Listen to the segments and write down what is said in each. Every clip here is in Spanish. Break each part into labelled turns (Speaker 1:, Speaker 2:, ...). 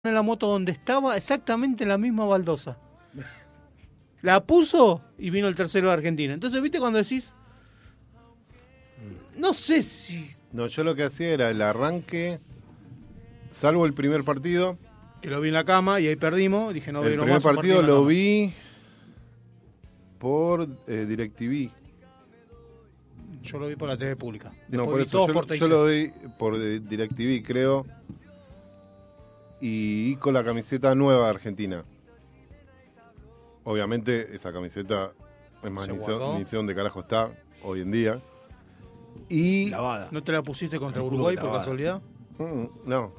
Speaker 1: en la moto donde estaba, exactamente en la misma baldosa. La puso y vino el tercero de Argentina. Entonces, ¿viste cuando decís? No sé si...
Speaker 2: No, yo lo que hacía era el arranque, salvo el primer partido.
Speaker 1: Que lo vi en la cama y ahí perdimos. Dije, no
Speaker 2: El
Speaker 1: veo
Speaker 2: primer
Speaker 1: más.
Speaker 2: partido lo vi por DirecTV.
Speaker 1: Yo lo vi por la TV pública. Después
Speaker 2: No, por
Speaker 1: vi
Speaker 2: eso
Speaker 1: todos
Speaker 2: yo,
Speaker 1: por
Speaker 2: yo lo vi por DirecTV, creo. Y con la camiseta nueva de Argentina. Obviamente esa camiseta es más, ni sé dónde carajo está hoy en día. Y
Speaker 3: lavada.
Speaker 1: ¿No te la pusiste contra Uruguay por casualidad?
Speaker 2: No,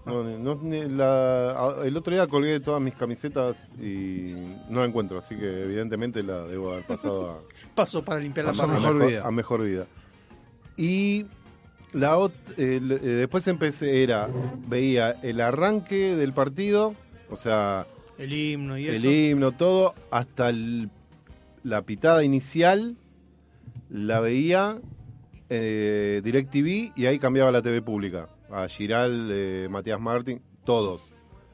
Speaker 2: el otro día colgué todas mis camisetas y no la encuentro, así que evidentemente la debo haber pasado
Speaker 1: Paso para limpiar la
Speaker 2: a
Speaker 1: mano.
Speaker 2: a mejor vida. Y después veía el arranque del partido, o sea,
Speaker 1: El himno y eso.
Speaker 2: el himno, todo, hasta la pitada inicial, la veía DirecTV y ahí cambiaba a la TV pública. A Giral, Matías Martín, todos.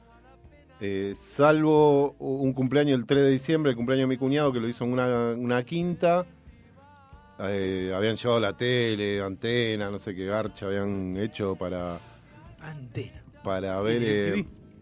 Speaker 2: Salvo un cumpleaños el 3 de diciembre, el cumpleaños de mi cuñado, que lo hizo en una quinta. Habían llevado la tele, antena, no sé qué garcha habían hecho para ver.
Speaker 1: DirecTV.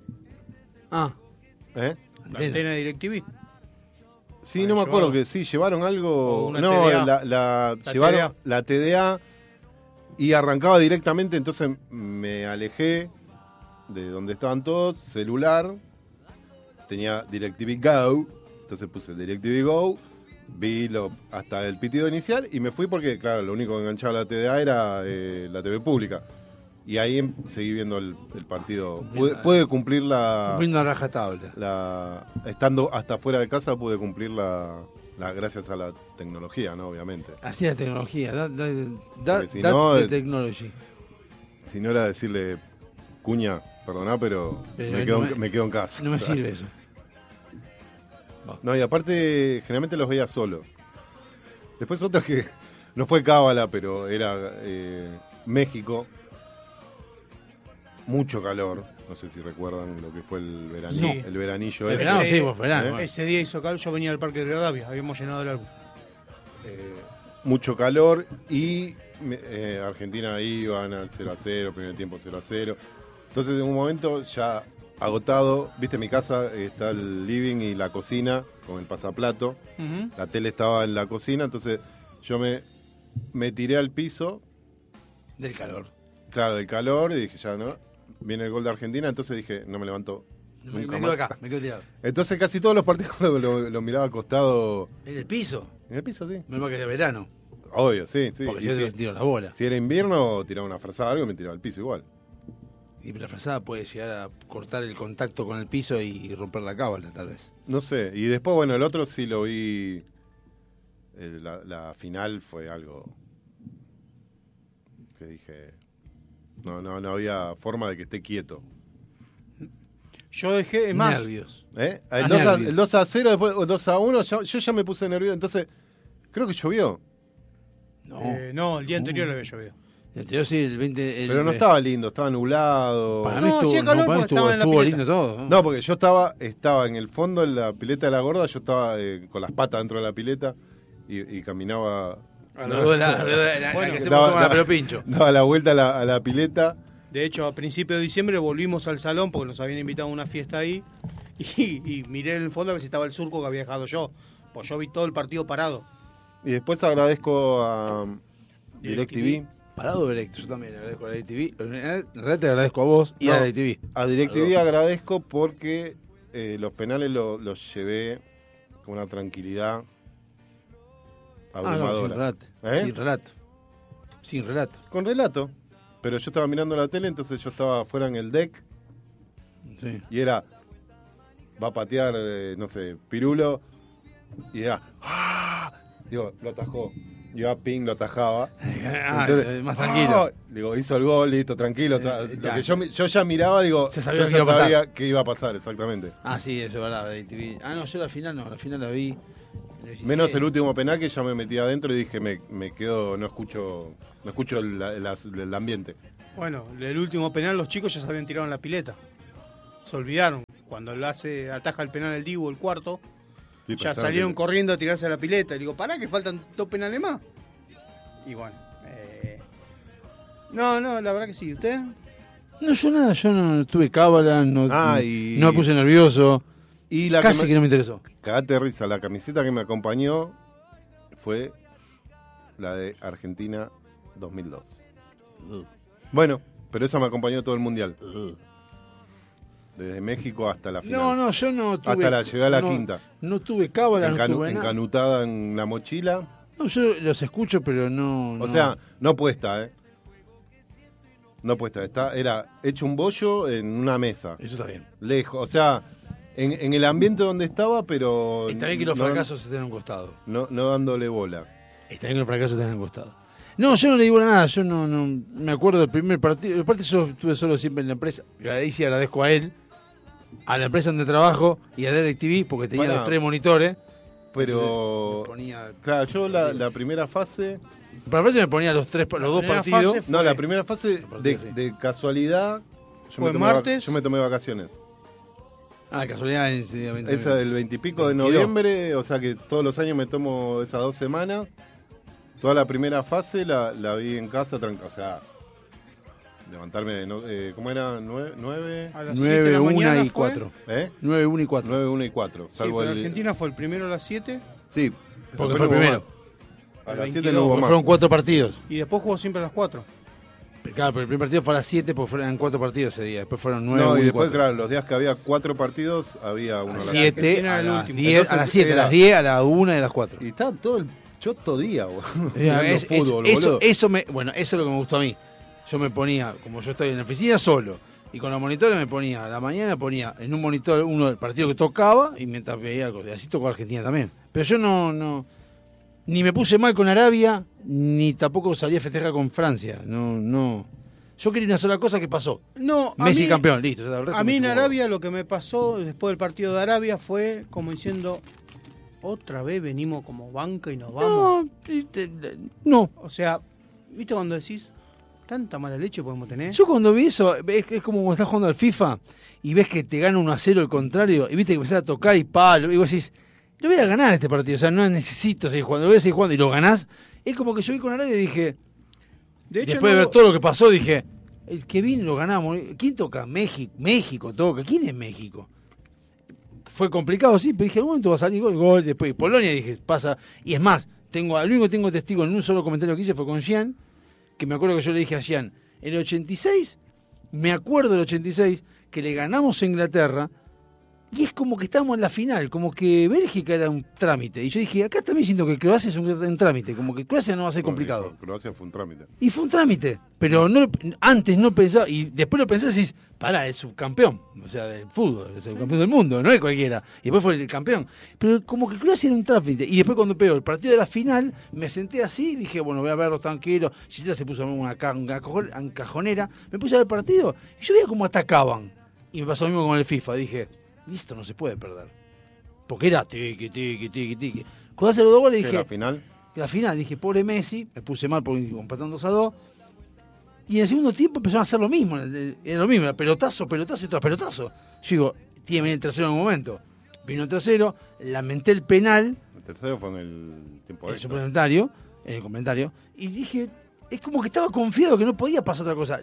Speaker 2: ¿Eh?
Speaker 1: La antena de DirecTV.
Speaker 2: Sí, no me acuerdo que sí, llevaron algo.
Speaker 1: Una
Speaker 2: No,
Speaker 1: TDA.
Speaker 2: llevaron la TDA y arrancaba directamente, entonces me alejé de donde estaban todos, celular, tenía DirecTV Go, entonces puse DirecTV Go, vi hasta el pitido inicial y me fui porque, claro, lo único que enganchaba la TDA era la TV pública. Y ahí seguí viendo el partido. Pude cumplir
Speaker 3: cumpliendo a rajatabla.
Speaker 2: Estando hasta fuera de casa pude cumplir gracias a la tecnología, ¿no? Obviamente.
Speaker 3: Así la tecnología.
Speaker 2: Porque si
Speaker 3: That's
Speaker 2: no,
Speaker 3: the technology.
Speaker 2: Si no era decirle, Cuña, perdoná, pero me quedo en casa.
Speaker 3: No me sirve eso.
Speaker 2: No, y aparte, generalmente los veía solo. Después otra que no fue cábala, pero era México. Mucho calor, no sé si recuerdan lo que fue el veranillo.
Speaker 1: Sí.
Speaker 2: El veranillo
Speaker 1: El
Speaker 2: ese.
Speaker 1: verano,
Speaker 3: sí, pues verano.
Speaker 1: Ese día hizo calor, yo venía del Parque de Rivadavia, habíamos llenado el álbum.
Speaker 2: Mucho calor y Argentina iban al 0-0, primer tiempo 0-0. Entonces en un momento ya agotado, viste, mi casa está el living y la cocina con el pasaplato.
Speaker 1: Uh-huh.
Speaker 2: La tele estaba en la cocina, entonces yo me tiré al piso.
Speaker 3: Del calor.
Speaker 2: Claro, del calor, y dije, ya no, viene el gol de Argentina, entonces dije, no me levanto nunca
Speaker 3: me
Speaker 2: más.
Speaker 3: quedo acá, me quedo tirado.
Speaker 2: Entonces casi todos los partidos lo miraba acostado.
Speaker 3: ¿En el piso?
Speaker 2: En el piso, sí.
Speaker 3: Me va que era verano.
Speaker 2: Obvio, sí.
Speaker 3: Porque
Speaker 2: Y
Speaker 3: yo te tiro la bola.
Speaker 2: si era invierno, tiraba una frazada algo y me tiraba al piso igual.
Speaker 3: Y la frazada puede llegar a cortar el contacto con el piso y romper la cábala, tal vez.
Speaker 2: No sé. Y después, bueno, el otro sí lo vi. La final fue algo que dije. No había forma de que esté quieto.
Speaker 1: Yo dejé, es más,
Speaker 3: Nervios.
Speaker 2: El
Speaker 3: Nervios.
Speaker 2: 2-0, después 2-1, yo ya me puse nervioso. Entonces, creo que llovió.
Speaker 3: No.
Speaker 1: el día anterior había llovido.
Speaker 3: El anterior sí, el 20...
Speaker 2: Pero no estaba lindo, estaba nublado.
Speaker 3: Para mí
Speaker 1: No,
Speaker 3: estuvo,
Speaker 1: hacía calor
Speaker 3: para mí
Speaker 1: porque estaba en la
Speaker 3: estuvo
Speaker 1: pileta.
Speaker 3: lindo todo.
Speaker 2: No, porque yo estaba en el fondo, en la pileta de la gorda, yo estaba con las patas dentro de la pileta y caminaba.
Speaker 3: Alrededor de la
Speaker 1: Bueno,
Speaker 3: que se
Speaker 2: daba-
Speaker 3: toma la
Speaker 2: daba-
Speaker 3: pelo pincho.
Speaker 2: Daba la vuelta a la pileta.
Speaker 1: De hecho, a principios de diciembre volvimos al salón porque nos habían invitado a una fiesta ahí y miré en el fondo a ver si estaba el surco que había dejado yo. Pues yo vi todo el partido parado.
Speaker 2: Y después agradezco a DirecTV.
Speaker 3: Parado directo, yo también le agradezco a la DirecTV. En realidad te agradezco a vos y a la DirecTV.
Speaker 2: A DirecTV agradezco porque los penales los llevé con una tranquilidad abrumadora.
Speaker 3: Sin relato. Sin relato.
Speaker 2: Con relato. Pero yo estaba mirando la tele, entonces yo estaba afuera en el deck
Speaker 3: Sí.
Speaker 2: y va a patear, no sé, Pirulo, y era, ¡ah! Digo, lo atajó. Iba ping, lo atajaba. Entonces,
Speaker 3: Más tranquilo.
Speaker 2: Digo, hizo el gol, listo, tranquilo. Lo
Speaker 3: claro.
Speaker 2: que yo ya miraba, digo,
Speaker 3: Ya sabía
Speaker 2: yo
Speaker 3: que iba a pasar.
Speaker 2: sabía que iba a pasar, exactamente.
Speaker 3: Sí, eso es verdad, la DirecTV. No, yo la final la vi. en el 16.
Speaker 2: Menos el último penal que ya me metí adentro y dije, me quedo, no escucho el ambiente.
Speaker 1: Bueno, el último penal los chicos ya se habían tirado en la pileta. se olvidaron. Cuando ataja el penal el Dibu, el cuarto,
Speaker 2: Sí,
Speaker 1: ya
Speaker 2: pensaron
Speaker 1: salieron
Speaker 2: que-
Speaker 1: corriendo a tirarse a la pileta. Y digo, pará, que faltan 2 penales más. Y bueno. No, la verdad que sí. ¿Usted?
Speaker 3: No, yo no tuve cábala, no
Speaker 2: y-
Speaker 3: me puse nervioso.
Speaker 2: Y la
Speaker 3: Casi que no me interesó.
Speaker 2: Cagate de risa, la camiseta que me acompañó fue la de Argentina 2002. Bueno, pero esa me acompañó todo el mundial. Desde México hasta la final.
Speaker 3: No, yo no tuve...
Speaker 2: Hasta la llegada a la
Speaker 3: no-
Speaker 2: quinta.
Speaker 3: No tuve cábala, no tuve nada.
Speaker 2: Encanutada en la mochila.
Speaker 3: No, yo los escucho, pero no...
Speaker 2: O sea, no puesta, ¿eh? No puesta. Era hecho un bollo en una mesa.
Speaker 3: Eso está bien.
Speaker 2: Lejos. O sea, en el ambiente donde estaba, pero...
Speaker 3: Está bien que los
Speaker 2: no-
Speaker 3: fracasos se tengan a un costado.
Speaker 2: No dándole bola.
Speaker 3: Está bien que los fracasos se tengan a un costado. No, yo no le digo nada. Yo no me acuerdo del primer partido. Aparte, yo estuve solo siempre en la empresa. Ahí sí agradezco a él, a la empresa donde trabajo y a DirecTV, porque tenía
Speaker 2: Pará.
Speaker 3: los 3 monitores.
Speaker 2: Pero...
Speaker 3: Me ponía...
Speaker 2: Claro, yo la primera fase...
Speaker 3: Para la me ponía los 2
Speaker 1: primera
Speaker 3: partidos.
Speaker 1: fase
Speaker 2: No, la primera fase
Speaker 3: partido, sí.
Speaker 2: de casualidad...
Speaker 1: Fue martes.
Speaker 2: Yo me tomé vacaciones.
Speaker 3: Casualidad.
Speaker 2: Esa del 20 y pico de
Speaker 3: 22.
Speaker 2: noviembre, o sea que todos los años me tomo esas 2 semanas. Toda la primera fase la vi en casa, o sea, levantarme de... ¿Cómo era? ¿9?
Speaker 1: A las 7 de
Speaker 3: 9,
Speaker 1: la
Speaker 3: 1
Speaker 1: mañana
Speaker 3: y
Speaker 1: fue.
Speaker 3: 4.
Speaker 2: ¿Eh?
Speaker 3: 9, 1 y 4.
Speaker 2: 9, 1 y 4.
Speaker 1: Sí,
Speaker 2: Salvo
Speaker 1: pero
Speaker 2: el...
Speaker 1: Argentina fue el primero a las 7
Speaker 2: Sí.
Speaker 3: Porque
Speaker 2: después
Speaker 3: fue
Speaker 2: no hubo
Speaker 3: primero.
Speaker 2: más. A las 7
Speaker 1: 22,
Speaker 2: no hubo
Speaker 3: Porque
Speaker 2: más.
Speaker 3: fueron 4 partidos.
Speaker 1: y después jugó siempre a las 4.
Speaker 3: Claro, pero el primer partido fue a las 7 porque eran 4 partidos ese día. Después fueron 9,
Speaker 2: No,
Speaker 3: 1
Speaker 2: y
Speaker 3: y
Speaker 2: después,
Speaker 3: 4.
Speaker 2: claro, los días que había 4 partidos, había uno
Speaker 3: A
Speaker 2: a
Speaker 3: las
Speaker 2: la
Speaker 3: 7,
Speaker 1: Argentina
Speaker 3: a
Speaker 1: era el
Speaker 3: las
Speaker 1: último.
Speaker 3: 10, a las 7, a
Speaker 2: Era-
Speaker 3: las 10, a la 1 y a las 4.
Speaker 2: Y estaba todo el choto día, boludo. Mirando fútbol,
Speaker 3: Eso
Speaker 2: boludo.
Speaker 3: bueno, eso es lo que me gustó a mí. Yo me ponía, como yo estoy en la oficina solo, y con los monitores me ponía, a la mañana ponía en un monitor uno del partido que tocaba, y mientras veía algo. Y así tocó Argentina también. Pero yo no ni me puse mal con Arabia, ni tampoco salí a festejar con Francia. No. Yo quería una sola cosa que pasó.
Speaker 1: No,
Speaker 3: Messi campeón, listo. O sea, el resto
Speaker 1: A mí
Speaker 3: me
Speaker 1: en
Speaker 3: chupó.
Speaker 1: Arabia lo que me pasó después del partido de Arabia fue como diciendo, otra vez venimos como banca y nos vamos.
Speaker 3: No.
Speaker 1: O sea, ¿viste cuando decís, tanta mala leche podemos tener?
Speaker 3: Yo cuando vi eso, es como cuando estás jugando al FIFA y ves que te gana 1-0 el contrario, y viste que empezás a tocar y palo, y vos decís, lo voy a ganar este partido, o sea, no necesito seguir jugando, lo voy a seguir jugando, y lo ganás. Es como que yo vi con Arabia y dije,
Speaker 1: De hecho,
Speaker 3: después de
Speaker 1: no-
Speaker 3: ver todo lo que pasó, dije, el que vino lo ganamos. ¿Quién toca? México toca. ¿Quién es México? Fue complicado, sí, pero dije, un momento va a salir gol, después Polonia, dije, pasa. Y es más, lo único que tengo testigo en un solo comentario que hice fue con Gian, que me acuerdo que yo le dije a Gian, en el 86, me acuerdo del 86, que le ganamos a Inglaterra, y es como que estábamos en la final, como que Bélgica era un trámite. Y yo dije, acá también siento que Croacia es un trámite, como que Croacia no va a ser complicado.
Speaker 2: Croacia fue un trámite.
Speaker 3: Y fue un trámite, pero antes no pensaba, y después lo pensás y decís, pará, es subcampeón, o sea, del fútbol, es el campeón del mundo, no es cualquiera. Y después fue el campeón. Pero como que Croacia era un trámite. Y después cuando pegó el partido de la final, me senté así y dije, bueno, voy a verlos tranquilos. Gisela se puso una cajonera, me puse a ver el partido y yo veía cómo atacaban. Y me pasó lo mismo con el FIFA, dije, listo, no se puede perder. Porque era tiki. Cuando hace los 2 goles
Speaker 2: ¿Qué,
Speaker 3: dije...
Speaker 2: la final?
Speaker 3: La final, dije, pobre Messi, me puse mal porque empataron 2-2. Y en el segundo tiempo empezaron a hacer lo mismo, era lo mismo, era pelotazo y tras pelotazo. Yo digo, tiene que venir el tercero en un momento. Vino el tercero, lamenté el penal,
Speaker 2: El tercero fue en el tiempo
Speaker 3: el
Speaker 2: extra.
Speaker 3: suplementario, en el complementario, y dije, es como que estaba confiado que no podía pasar otra cosa.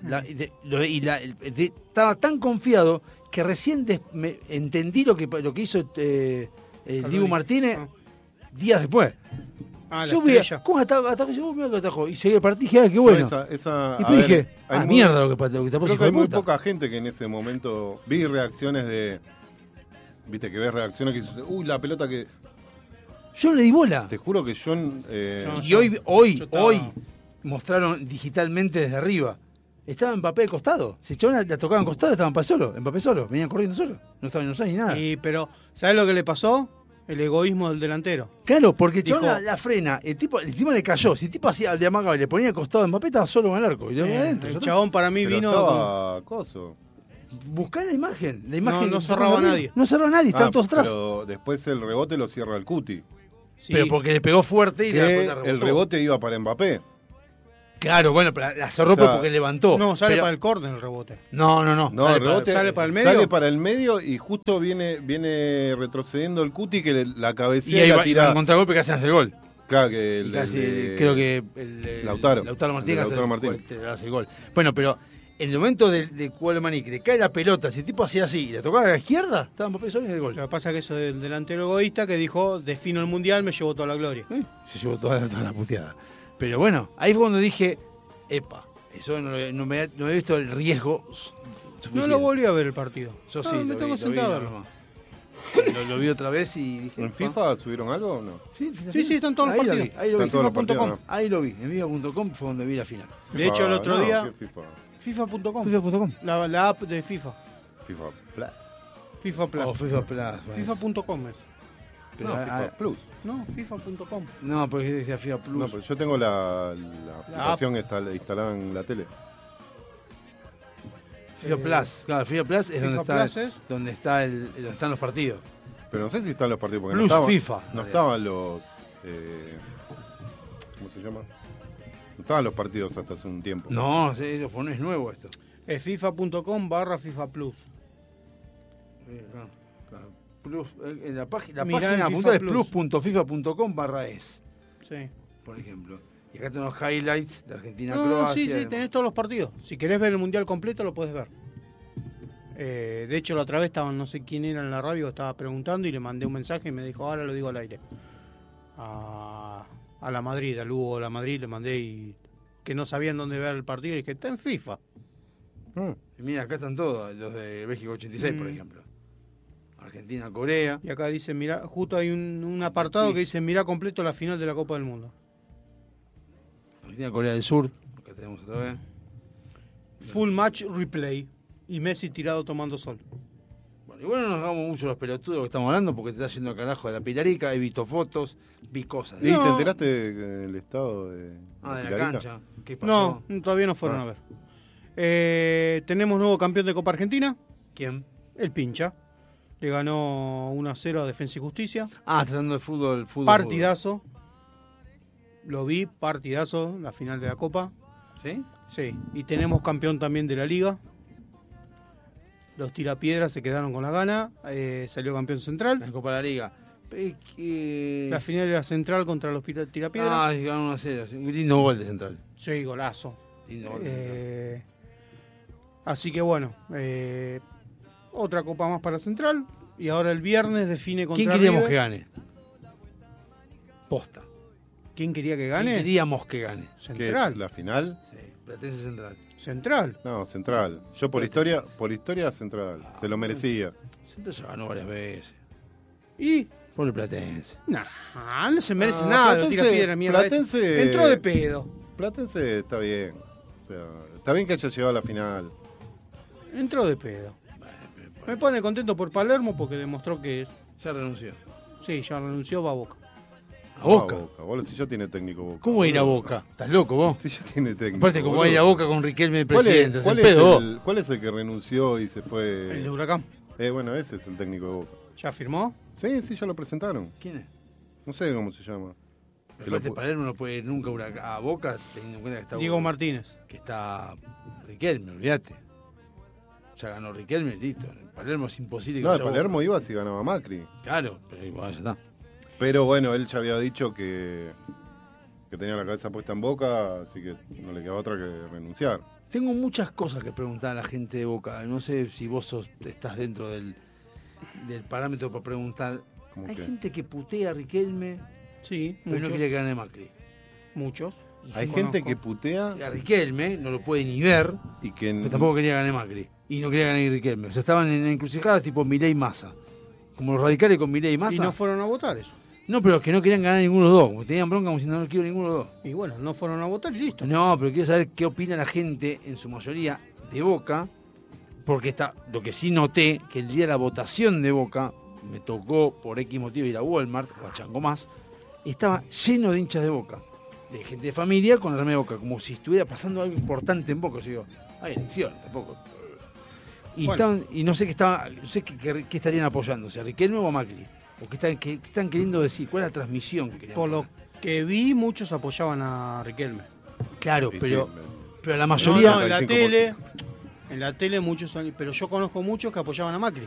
Speaker 3: Estaba tan confiado que recién entendí lo que hizo el Dibu Martínez
Speaker 1: Ah.
Speaker 3: días después.
Speaker 1: Ah, la
Speaker 3: Yo veía,
Speaker 1: estrella.
Speaker 3: ¿cómo atajó? Y yo, mira que atajó. Y seguí el partido y dije, qué bueno.
Speaker 2: Esa,
Speaker 3: Y
Speaker 2: a
Speaker 3: después
Speaker 2: ver,
Speaker 3: dije,
Speaker 2: hay muy-
Speaker 3: mierda lo que tapó
Speaker 2: Creo
Speaker 3: ese
Speaker 2: que hay
Speaker 3: hijo
Speaker 2: muy
Speaker 3: de puta.
Speaker 2: poca gente que en ese momento vi reacciones de... Viste, que ves reacciones que dices, uy, la pelota que...
Speaker 3: Yo no le di bola.
Speaker 2: Te juro que yo...
Speaker 1: No,
Speaker 3: Y hoy
Speaker 1: yo estaba-
Speaker 3: mostraron digitalmente desde arriba. Estaba Mbappé de costado. Si echaban la tocaban costado, estaban Mbappé solo. Venían corriendo solo. No estaban en ni nada.
Speaker 1: Pero, ¿sabes lo que le pasó? El egoísmo del delantero.
Speaker 3: Claro, porque el
Speaker 1: Dijo-
Speaker 3: chabón la frena. El tipo le cayó. Si el tipo hacía le amagaba y le ponía al costado a Mbappé, estaba solo en el arco. Y le ponía adentro.
Speaker 1: El
Speaker 3: ya está.
Speaker 1: chabón para mí
Speaker 2: Pero
Speaker 1: vino...
Speaker 2: estaba coso.
Speaker 3: Buscá la imagen. La imagen
Speaker 1: no cerraba a nadie.
Speaker 3: No cerraba a nadie. Estaban todos atrás.
Speaker 2: Pero después el rebote lo cierra el Cuti.
Speaker 1: Sí.
Speaker 3: Pero porque le pegó fuerte y la
Speaker 2: Que
Speaker 3: pelota
Speaker 2: el
Speaker 3: rebotó.
Speaker 2: rebote iba para Mbappé.
Speaker 3: Claro, bueno, pero la cerró
Speaker 2: O sea,
Speaker 3: porque levantó.
Speaker 1: No, sale
Speaker 3: pero-
Speaker 1: para el córner el rebote.
Speaker 3: No.
Speaker 2: No,
Speaker 3: sale
Speaker 2: el rebote
Speaker 1: ¿sale para el medio?
Speaker 2: Sale para el medio y justo viene retrocediendo el Cuti que la
Speaker 3: y
Speaker 2: cabecea y
Speaker 3: ahí
Speaker 2: la
Speaker 3: va en
Speaker 2: tira.
Speaker 3: contragolpe que hacen hacer el gol.
Speaker 2: Claro que
Speaker 3: Y casi, creo que el
Speaker 2: Lautaro.
Speaker 3: Martín
Speaker 2: El
Speaker 3: hace,
Speaker 2: Lautaro Martín.
Speaker 3: hace el gol. Bueno, pero en el momento de Cuelmaní, que le cae la pelota, si el tipo hacía así y le tocaba a la izquierda, estaba Mbappé solo en el gol.
Speaker 1: Lo que pasa es que eso del delantero egoísta que dijo, defino el mundial, me llevó toda la gloria.
Speaker 3: Se llevó toda la puteada. Pero bueno, ahí fue cuando dije, epa, eso no me he visto el riesgo suficiente.
Speaker 1: No lo volví a ver el partido.
Speaker 3: Yo
Speaker 1: No,
Speaker 3: sí,
Speaker 1: me
Speaker 3: lo
Speaker 1: tengo
Speaker 3: vi,
Speaker 1: sentado a
Speaker 3: lo vi
Speaker 1: verlo.
Speaker 3: nomás. Lo vi otra vez y dije...
Speaker 2: ¿En
Speaker 3: "Pa".
Speaker 2: FIFA subieron algo o no?
Speaker 1: Sí, están todos los
Speaker 3: Ahí lo
Speaker 1: partidos.
Speaker 3: vi, ahí lo vi.
Speaker 2: Están todos los partidos,
Speaker 1: FIFA.com.
Speaker 2: ¿no?
Speaker 3: Ahí lo vi, en viva.com fue donde vi la final.
Speaker 1: De hecho, el otro
Speaker 2: No,
Speaker 1: día,
Speaker 2: ¿qué FIFA?
Speaker 1: FIFA.com,
Speaker 3: FIFA.com.
Speaker 1: la app de FIFA.
Speaker 2: FIFA Plus.
Speaker 1: FIFA Plus.
Speaker 3: O FIFA Plus. bueno.
Speaker 1: FIFA.com es.
Speaker 3: Pero,
Speaker 2: No, FIFA Plus.
Speaker 1: No, FIFA.com.
Speaker 3: no, porque decía FIFA Plus.
Speaker 2: No, pero yo tengo la aplicación instalada en la tele.
Speaker 3: FIFA Plus, claro, FIFA Plus es
Speaker 1: FIFA
Speaker 3: donde está,
Speaker 1: Plus es-
Speaker 3: donde están los partidos.
Speaker 2: Pero no sé si están los partidos porque
Speaker 3: Plus
Speaker 2: no estaban,
Speaker 3: FIFA.
Speaker 2: no estaban los ¿cómo se llama? No estaban los partidos hasta hace un tiempo.
Speaker 3: No, sí, eso fue, no es nuevo esto.
Speaker 1: Es FIFA.com/FIFA Plus.
Speaker 3: Claro. Plus, en la
Speaker 1: Mirá
Speaker 3: página
Speaker 1: en
Speaker 3: puntual es
Speaker 1: FIFA Plus.
Speaker 3: plus.fifa.com/es,
Speaker 1: Sí.
Speaker 3: por ejemplo. Y acá tenemos highlights de
Speaker 1: No,
Speaker 3: Argentina-Croacia.
Speaker 1: sí, tenés todos los partidos. Si querés ver el mundial completo, lo podés ver. De hecho, la otra vez estaban, no sé quién era en la radio, estaba preguntando y le mandé un mensaje y me dijo, ahora lo digo al aire. A la Madrid, al Hugo de la Madrid, le mandé y que no sabían dónde ver el partido y dije, está en FIFA.
Speaker 3: Y mira, acá están todos, los de México 86, por ejemplo. Argentina-Corea.
Speaker 1: Y acá dice, mira, justo hay un apartado que dice, mira completo la final de la Copa del Mundo.
Speaker 3: Argentina-Corea del Sur, acá tenemos otra vez.
Speaker 1: Full match replay. Y Messi tirado tomando sol.
Speaker 3: Bueno, igual no nos hagamos mucho los pelotudos que estamos hablando porque te está yendo al carajo de la Pilarica, he visto fotos, vi cosas.
Speaker 2: ¿Y
Speaker 1: No.
Speaker 2: te enteraste del estado de
Speaker 3: de la
Speaker 2: Pilarica?
Speaker 3: cancha. ¿Qué pasó?
Speaker 1: No, todavía no fueron a ver. Tenemos nuevo campeón de Copa Argentina,
Speaker 3: ¿Quién?
Speaker 1: el Pincha. Le ganó 1-0 a Defensa y Justicia.
Speaker 3: Ah, estás hablando de fútbol.
Speaker 1: Partidazo. Lo vi, partidazo, la final de la Copa.
Speaker 3: ¿Sí?
Speaker 1: Sí, y tenemos campeón también de la Liga. Los tirapiedras se quedaron con la gana. Salió campeón Central.
Speaker 3: La Copa de la Liga.
Speaker 1: La final era Central contra los tirapiedras.
Speaker 3: Ah, ganaron 1-0. Un lindo gol de Central.
Speaker 1: Sí, golazo.
Speaker 3: Lindo gol de Central.
Speaker 1: Así que bueno, otra copa más para Central. Y ahora el viernes define contra
Speaker 3: ¿Quién queríamos
Speaker 1: River.
Speaker 3: que gane? Posta.
Speaker 1: ¿Quién quería que
Speaker 3: ¿Quién
Speaker 1: gane?
Speaker 3: queríamos que gane?
Speaker 2: ¿Qué es?
Speaker 1: Central.
Speaker 2: ¿La final?
Speaker 3: Sí, Platense Central.
Speaker 1: Central.
Speaker 2: No, Central. Yo por historia Central. Se lo merecía.
Speaker 3: Central ya ganó varias veces.
Speaker 1: Y
Speaker 3: Pobre Platense.
Speaker 1: nah, no se merece
Speaker 2: Ah,
Speaker 1: nada.
Speaker 2: Platense-
Speaker 1: Tira piedra, mierda.
Speaker 2: Platense-
Speaker 1: Entró de pedo.
Speaker 2: Platense está bien. O sea, está bien que haya llegado a la final.
Speaker 1: Entró de pedo. Me pone contento por Palermo porque demostró que
Speaker 3: Ya renunció.
Speaker 1: sí, ya renunció, va a Boca.
Speaker 3: ¿A Boca?
Speaker 2: Boludo, si ya tiene técnico Boca.
Speaker 3: ¿Cómo va a ir a Boca? ¿Estás loco vos?
Speaker 2: Si ya tiene técnico.
Speaker 3: Aparte, como va
Speaker 2: boludo.
Speaker 3: a ir a Boca con Riquelme de
Speaker 2: ¿Cuál es-
Speaker 3: presidente.
Speaker 2: ¿Cuál
Speaker 3: ¿Es
Speaker 2: es,
Speaker 3: el pedo?
Speaker 2: cuál es el que renunció y se fue?
Speaker 1: El de Huracán.
Speaker 2: Bueno, ese es el técnico de Boca.
Speaker 1: ¿Ya firmó?
Speaker 2: Sí, ya lo presentaron.
Speaker 3: ¿Quién es?
Speaker 2: No sé cómo se llama.
Speaker 3: Pero
Speaker 2: Que lo
Speaker 3: aparte
Speaker 2: pu-
Speaker 3: Palermo no puede ir nunca a Boca teniendo en cuenta que está
Speaker 1: Diego Martínez.
Speaker 3: que está Riquelme, olvídate. Ya ganó Riquelme, listo. En Palermo es imposible que
Speaker 2: No, de
Speaker 3: vaya a
Speaker 2: Palermo
Speaker 3: Boca.
Speaker 2: iba si ganaba Macri.
Speaker 3: Claro, pero igual ya está.
Speaker 2: Pero bueno, él ya había dicho que tenía la cabeza puesta en Boca, así que no le quedaba otra que renunciar.
Speaker 3: Tengo muchas cosas que preguntar a la gente de Boca. No sé si vos estás dentro del parámetro para preguntar.
Speaker 2: ¿Cómo
Speaker 3: Hay
Speaker 2: qué?
Speaker 3: gente que putea a Riquelme,
Speaker 1: Sí,
Speaker 3: pero no
Speaker 1: muchos.
Speaker 3: quiere que gane Macri.
Speaker 1: Muchos.
Speaker 2: Hay
Speaker 1: Sí,
Speaker 2: gente
Speaker 1: conozco.
Speaker 2: que putea
Speaker 3: A Riquelme no lo puede ni ver,
Speaker 2: y que...
Speaker 3: pero tampoco quería ganar Macri. Y no quería ganar Riquelme. O sea, estaban en encrucijadas tipo Milei Massa. Como los radicales con Milei y Massa.
Speaker 1: Y no fueron a votar eso.
Speaker 3: No, pero que no querían ganar ninguno de los dos. Como tenían bronca, como diciendo no quiero ninguno de los dos.
Speaker 1: Y bueno, no fueron a votar y listo.
Speaker 3: No, pero quiero saber qué opina la gente, en su mayoría, de Boca. Porque lo que sí noté, que el día de la votación de Boca, me tocó por X motivo ir a Walmart, o a Chango Más, y estaba lleno de hinchas de Boca. De gente de familia con la remera de Boca, como si estuviera pasando algo importante en Boca. Yo digo, hay elecciones tampoco. Y,
Speaker 1: Bueno.
Speaker 3: y no sé qué estarían apoyando, si a Riquelme o a Macri. O qué están queriendo decir, cuál es la transmisión que querían
Speaker 1: Por lo
Speaker 3: poner.
Speaker 1: que vi, muchos apoyaban a Riquelme.
Speaker 3: Claro,
Speaker 2: Y
Speaker 3: pero,
Speaker 2: sí,
Speaker 3: pero la mayoría...
Speaker 1: No, en la
Speaker 2: 95%.
Speaker 1: en la tele muchos, pero yo conozco muchos que apoyaban a Macri.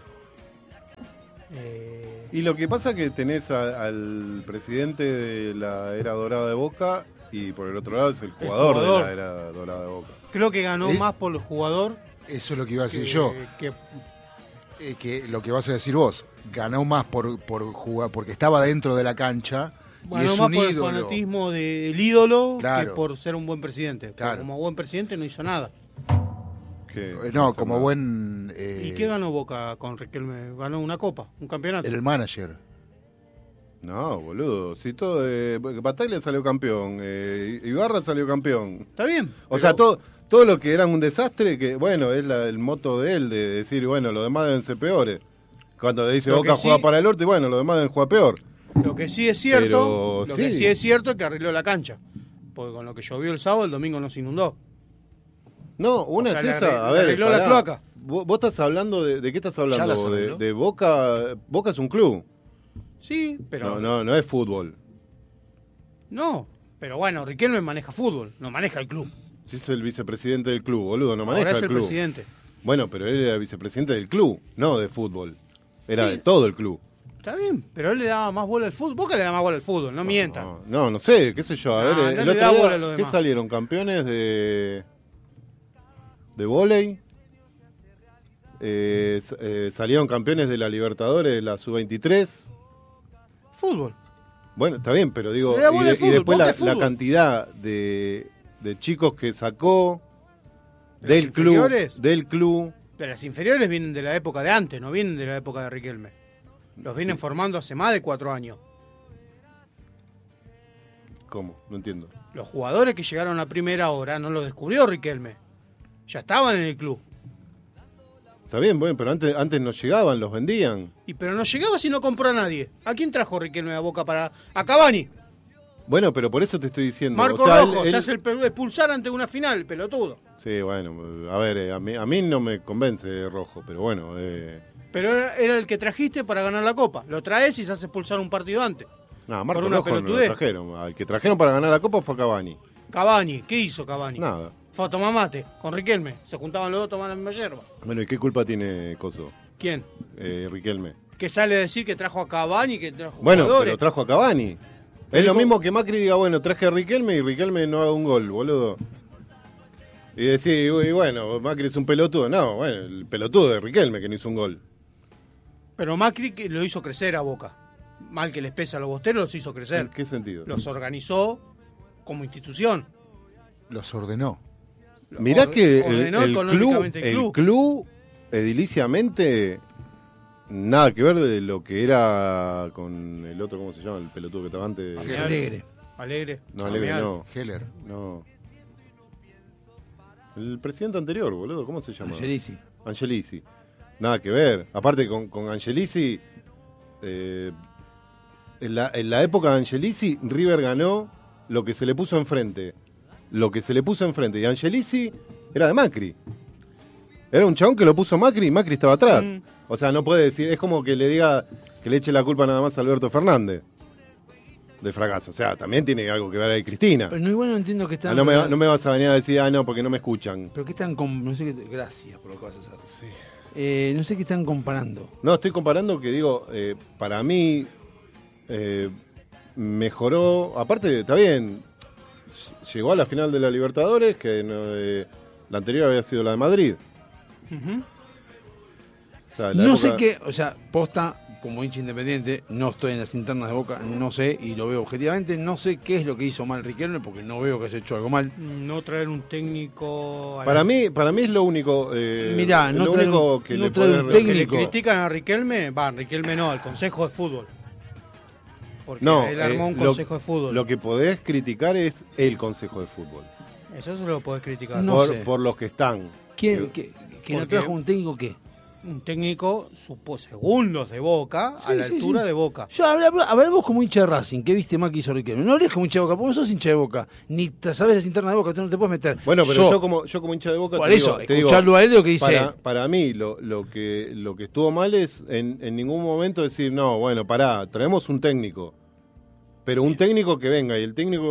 Speaker 2: Y lo que pasa es que tenés al presidente de la era dorada de Boca y por el otro lado es el jugador de la era dorada de Boca.
Speaker 1: Creo que ganó
Speaker 4: ¿Eh?
Speaker 1: más por el jugador
Speaker 4: Eso es lo que iba a decir
Speaker 1: que,
Speaker 4: yo.
Speaker 1: que-
Speaker 4: Que lo que vas a decir vos, ganó más por jugar, porque estaba dentro de la cancha y
Speaker 1: ganó
Speaker 4: es
Speaker 1: más
Speaker 4: un
Speaker 1: por el
Speaker 4: ídolo.
Speaker 1: fanatismo del ídolo
Speaker 4: Claro.
Speaker 1: que por ser un buen presidente. Porque
Speaker 4: Claro.
Speaker 1: como buen presidente no hizo nada.
Speaker 4: No, como buen...
Speaker 1: ¿Y qué ganó Boca con Riquelme? Ganó una copa, un campeonato.
Speaker 4: Era el manager.
Speaker 2: No, boludo. Si todo. Bataglia salió campeón. Ibarra salió campeón.
Speaker 1: Está bien.
Speaker 2: O
Speaker 1: pero-
Speaker 2: sea, todo lo que era un desastre, que bueno, es el moto de él, de decir, bueno, los demás deben ser peores. Cuando le dice
Speaker 1: Lo
Speaker 2: Boca
Speaker 1: que sí-
Speaker 2: juega para el norte, bueno, los demás deben jugar peor.
Speaker 1: Lo que sí es cierto,
Speaker 2: Pero
Speaker 1: que
Speaker 2: sí.
Speaker 1: sí es cierto es que arregló la cancha. Porque con lo que llovió el sábado, el domingo no se inundó.
Speaker 2: No, una
Speaker 1: O sea,
Speaker 2: es
Speaker 1: le
Speaker 2: esa.
Speaker 1: arregló-
Speaker 2: A
Speaker 1: le
Speaker 2: ver,
Speaker 1: arregló la
Speaker 2: pará.
Speaker 1: cloaca.
Speaker 2: ¿Vos estás hablando de qué estás
Speaker 4: Ya las
Speaker 2: hablando?
Speaker 4: arregló.
Speaker 2: De Boca. Boca es un club.
Speaker 1: Sí, pero
Speaker 2: No es fútbol.
Speaker 1: no. Pero bueno, Riquelme maneja fútbol, no maneja el club.
Speaker 2: Si es el vicepresidente del club, boludo, no maneja
Speaker 1: Ahora es
Speaker 2: el
Speaker 1: el
Speaker 2: club.
Speaker 1: presidente.
Speaker 2: Bueno, pero él era vicepresidente del club, no de fútbol. Era
Speaker 1: Sí.
Speaker 2: de todo el club.
Speaker 1: Está bien, pero él le daba más bola al fútbol. Boca le da más bola al fútbol, no mientan.
Speaker 2: No sé, qué sé yo. A
Speaker 1: No,
Speaker 2: ver,
Speaker 1: no
Speaker 2: el
Speaker 1: le
Speaker 2: otro
Speaker 1: da
Speaker 2: día,
Speaker 1: bola a lo
Speaker 2: ¿qué
Speaker 1: demás.
Speaker 2: salieron? ¿Campeones de vóley? Salieron campeones de la Libertadores, la Sub-23.
Speaker 1: Fútbol.
Speaker 2: Bueno, está bien, pero digo,
Speaker 1: Le da bola al
Speaker 2: y
Speaker 1: fútbol,
Speaker 2: después
Speaker 1: Boca
Speaker 2: la
Speaker 1: es fútbol.
Speaker 2: cantidad de chicos que sacó
Speaker 1: ¿De las inferiores?
Speaker 2: del club.
Speaker 1: De las inferiores vienen de la época de antes, no vienen de la época de Riquelme. Los vienen formando hace más de 4 años.
Speaker 2: ¿Cómo? No entiendo.
Speaker 1: Los jugadores que llegaron a primera hora no los descubrió Riquelme. Ya estaban en el club.
Speaker 2: Está bien, bueno, pero antes no llegaban, los vendían.
Speaker 1: Pero no llegaba si no compró a nadie. ¿A quién trajo Riquelme a Boca para...? A Cavani.
Speaker 2: Bueno, pero por eso te estoy diciendo.
Speaker 1: Marco
Speaker 2: o sea,
Speaker 1: Rojo,
Speaker 2: él-
Speaker 1: se hace el expulsar ante una final, pelotudo.
Speaker 2: Sí, bueno, a ver, a mí no me convence Rojo, pero bueno.
Speaker 1: Pero era el que trajiste para ganar la Copa. Lo traes y se hace expulsar un partido antes.
Speaker 2: Nada, Marco
Speaker 1: Por una
Speaker 2: Rojo no lo
Speaker 1: pelotudez.
Speaker 2: trajeron. Al que trajeron para ganar la Copa fue a Cavani.
Speaker 1: Cavani, ¿qué hizo Cavani?
Speaker 2: Nada.
Speaker 1: Fue a tomar mate con Riquelme. Se juntaban los dos, tomaban la misma yerba.
Speaker 2: Bueno, ¿y qué culpa tiene Coso?
Speaker 1: ¿Quién?
Speaker 2: Riquelme.
Speaker 1: Que sale a decir que trajo a Cavani, que trajo
Speaker 2: Bueno,
Speaker 1: jugadores.
Speaker 2: pero trajo a Cavani. Es
Speaker 1: Dijo-
Speaker 2: lo mismo que Macri diga, bueno, traje a Riquelme y Riquelme no haga un gol, boludo. Y decir, uy, bueno, Macri es un pelotudo. No, bueno, el pelotudo de Riquelme que no hizo un gol.
Speaker 1: Pero Macri que lo hizo crecer a Boca. Mal que les pesa a los bosteros, los hizo crecer.
Speaker 2: ¿En qué sentido?
Speaker 1: Los organizó como institución.
Speaker 4: Los ordenó.
Speaker 2: Mirá que
Speaker 1: ordenó económicamente
Speaker 2: el club ediliciamente nada que ver de lo que era con el otro, ¿cómo se llama? El pelotudo que estaba antes.
Speaker 3: Alegre.
Speaker 1: Alegre.
Speaker 2: No, Alegre
Speaker 1: Amial.
Speaker 2: no.
Speaker 4: Heller.
Speaker 2: No. El presidente anterior, boludo, ¿cómo se llama?
Speaker 3: Angelici.
Speaker 2: Angelici. Nada que ver. Aparte con Angelici, en la época de Angelici, River ganó lo que se le puso enfrente. Lo que se le puso enfrente. Y Angelici era de Macri. Era un chabón que lo puso Macri y Macri estaba atrás. O sea, no puede decir, es como que le diga que le eche la culpa nada más a Alberto Fernández del fracaso. O sea, también tiene algo que ver ahí Cristina.
Speaker 3: Pero no, igual no entiendo que están...
Speaker 2: No me vas a venir a decir, no, porque no me escuchan.
Speaker 3: Pero que están con... No sé qué... Gracias por lo que vas a hacer. No sé qué están comparando.
Speaker 2: No, estoy comparando que digo, para mí mejoró, aparte está bien, llegó a la final de la Libertadores, que la anterior había sido la de Madrid.
Speaker 1: Ujú.
Speaker 2: O sea, la
Speaker 3: No
Speaker 2: época-
Speaker 3: sé qué... O sea, posta, como hincha independiente, no estoy en las internas de Boca, no sé, y lo veo objetivamente, no sé qué es lo que hizo mal Riquelme, porque no veo que haya hecho algo mal.
Speaker 1: No traer un técnico... a la-
Speaker 2: Para mí es lo único,
Speaker 3: Mirá, no
Speaker 2: lo
Speaker 3: traer
Speaker 2: único
Speaker 3: un-
Speaker 2: que
Speaker 3: no
Speaker 2: le
Speaker 3: traer
Speaker 2: puede
Speaker 3: un
Speaker 1: Los que le
Speaker 3: técnico.
Speaker 1: critican a Riquelme, Riquelme no, al Consejo de Fútbol. Porque
Speaker 2: No,
Speaker 1: él armó un
Speaker 2: lo-
Speaker 1: Consejo de Fútbol.
Speaker 2: Lo que podés criticar es el Consejo de Fútbol.
Speaker 1: Eso se lo podés criticar.
Speaker 3: No sé.
Speaker 2: Por los que están.
Speaker 3: ¿Quién, que no
Speaker 1: Porque-
Speaker 3: trajo un técnico qué?
Speaker 1: Un técnico, según los de Boca,
Speaker 3: Sí,
Speaker 1: a la
Speaker 3: sí,
Speaker 1: altura
Speaker 3: sí.
Speaker 1: de Boca.
Speaker 3: Yo, a ver vos como hincha de Racing, ¿qué viste más que hizo Riquelme? No hables como hincha de Boca, porque no sos hincha de Boca, ni sabes las internas de Boca, tú no te puedes meter.
Speaker 2: Bueno, pero yo como hincha de Boca
Speaker 3: Por
Speaker 2: te
Speaker 3: eso,
Speaker 2: digo, te digo,
Speaker 3: escucharlo a él lo que dice él.
Speaker 2: para mí lo que estuvo mal es en ningún momento decir, no, bueno, pará, traemos un técnico. Pero un técnico que venga y el técnico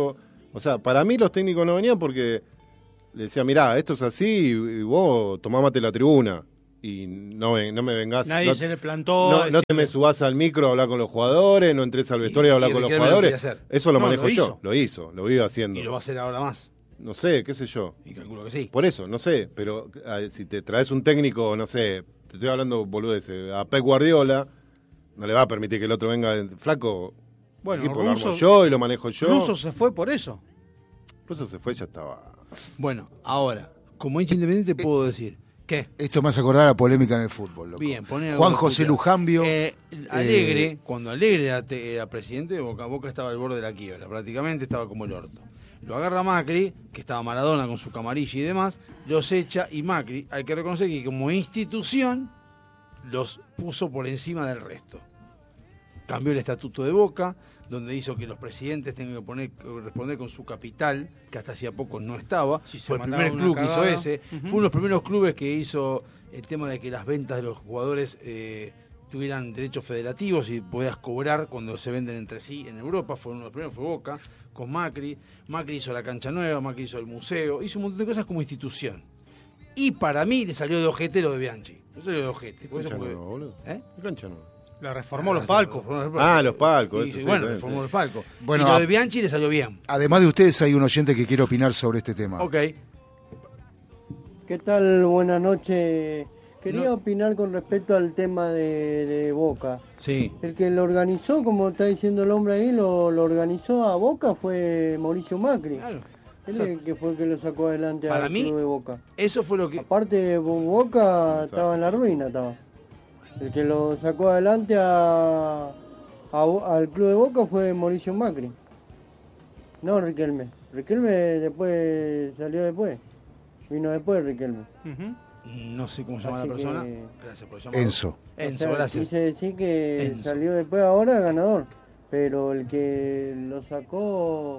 Speaker 2: O sea, para mí los técnicos no venían porque le decía, mirá, esto es así y vos tomá la tribuna. Y no me vengás.
Speaker 1: Nadie se le plantó.
Speaker 2: No te me subás al micro a hablar con los jugadores, no entres al vestuario a hablar con los jugadores. Eso lo manejo yo. Lo iba haciendo.
Speaker 3: Y lo va a hacer ahora más.
Speaker 2: No sé, qué sé yo.
Speaker 3: Y calculo que sí.
Speaker 2: Por eso, no sé. Pero si te traes un técnico, no sé, te estoy hablando boludeces, a Pep Guardiola, no le va a permitir que el otro venga flaco.
Speaker 1: Bueno,
Speaker 2: lo armo yo y lo manejo yo.
Speaker 1: Russo se fue por eso.
Speaker 2: Russo se fue, ya estaba.
Speaker 3: Bueno, ahora, como hincha independiente puedo decir. ¿Qué?
Speaker 4: Esto me hace acordar a polémica en el fútbol, loco.
Speaker 3: Bien,
Speaker 4: Juan José Lujambio.
Speaker 3: Alegre, cuando Alegre era presidente de Boca, Boca estaba al borde de la quiebra, prácticamente estaba como el orto. Lo agarra Macri, que estaba Maradona con su camarilla y demás, los echa y Macri, hay que reconocer que como institución los puso por encima del resto. Cambió el estatuto de Boca, donde hizo que los presidentes tengan que responder con su capital, que hasta hacía poco no estaba. Fue el primer club que hizo ese. Fue uno de los primeros clubes que hizo el tema de que las ventas de los jugadores tuvieran derechos federativos y podías cobrar cuando se venden entre sí en Europa. Fue uno de los primeros, fue Boca, con Macri. Macri hizo la cancha nueva, Macri hizo el museo, hizo un montón de cosas como institución. Y para mí le salió de ojete lo de Bianchi. No salió de ojete.
Speaker 2: ¿Qué cancha no, boludo? ¿Qué cancha no?
Speaker 1: La reformó los palcos.
Speaker 2: Los palcos.
Speaker 3: Eso, bueno, reformó los palcos.
Speaker 4: Bueno,
Speaker 3: y lo de Bianchi le salió bien.
Speaker 4: Además de ustedes, hay un oyente que quiere opinar sobre este tema.
Speaker 3: Ok.
Speaker 5: ¿Qué tal? Buenas noches. Quería opinar con respecto al tema de Boca.
Speaker 3: Sí.
Speaker 5: El que lo organizó, como está diciendo el hombre ahí, lo organizó a Boca fue Mauricio Macri.
Speaker 3: Claro.
Speaker 5: Él es el que fue el que lo sacó adelante al club de Boca.
Speaker 3: Eso fue lo que...
Speaker 5: Aparte, Boca estaba en la ruina, estaba. El que lo sacó adelante al club de Boca fue Mauricio Macri. No Riquelme. Riquelme después salió después. Vino después Riquelme.
Speaker 3: No sé cómo se llama la persona. Gracias por llamarlo.
Speaker 4: Enzo.
Speaker 5: Enzo,
Speaker 3: gracias.
Speaker 5: Quise decir que
Speaker 3: Enzo.
Speaker 5: salió después ahora ganador. Pero el que lo sacó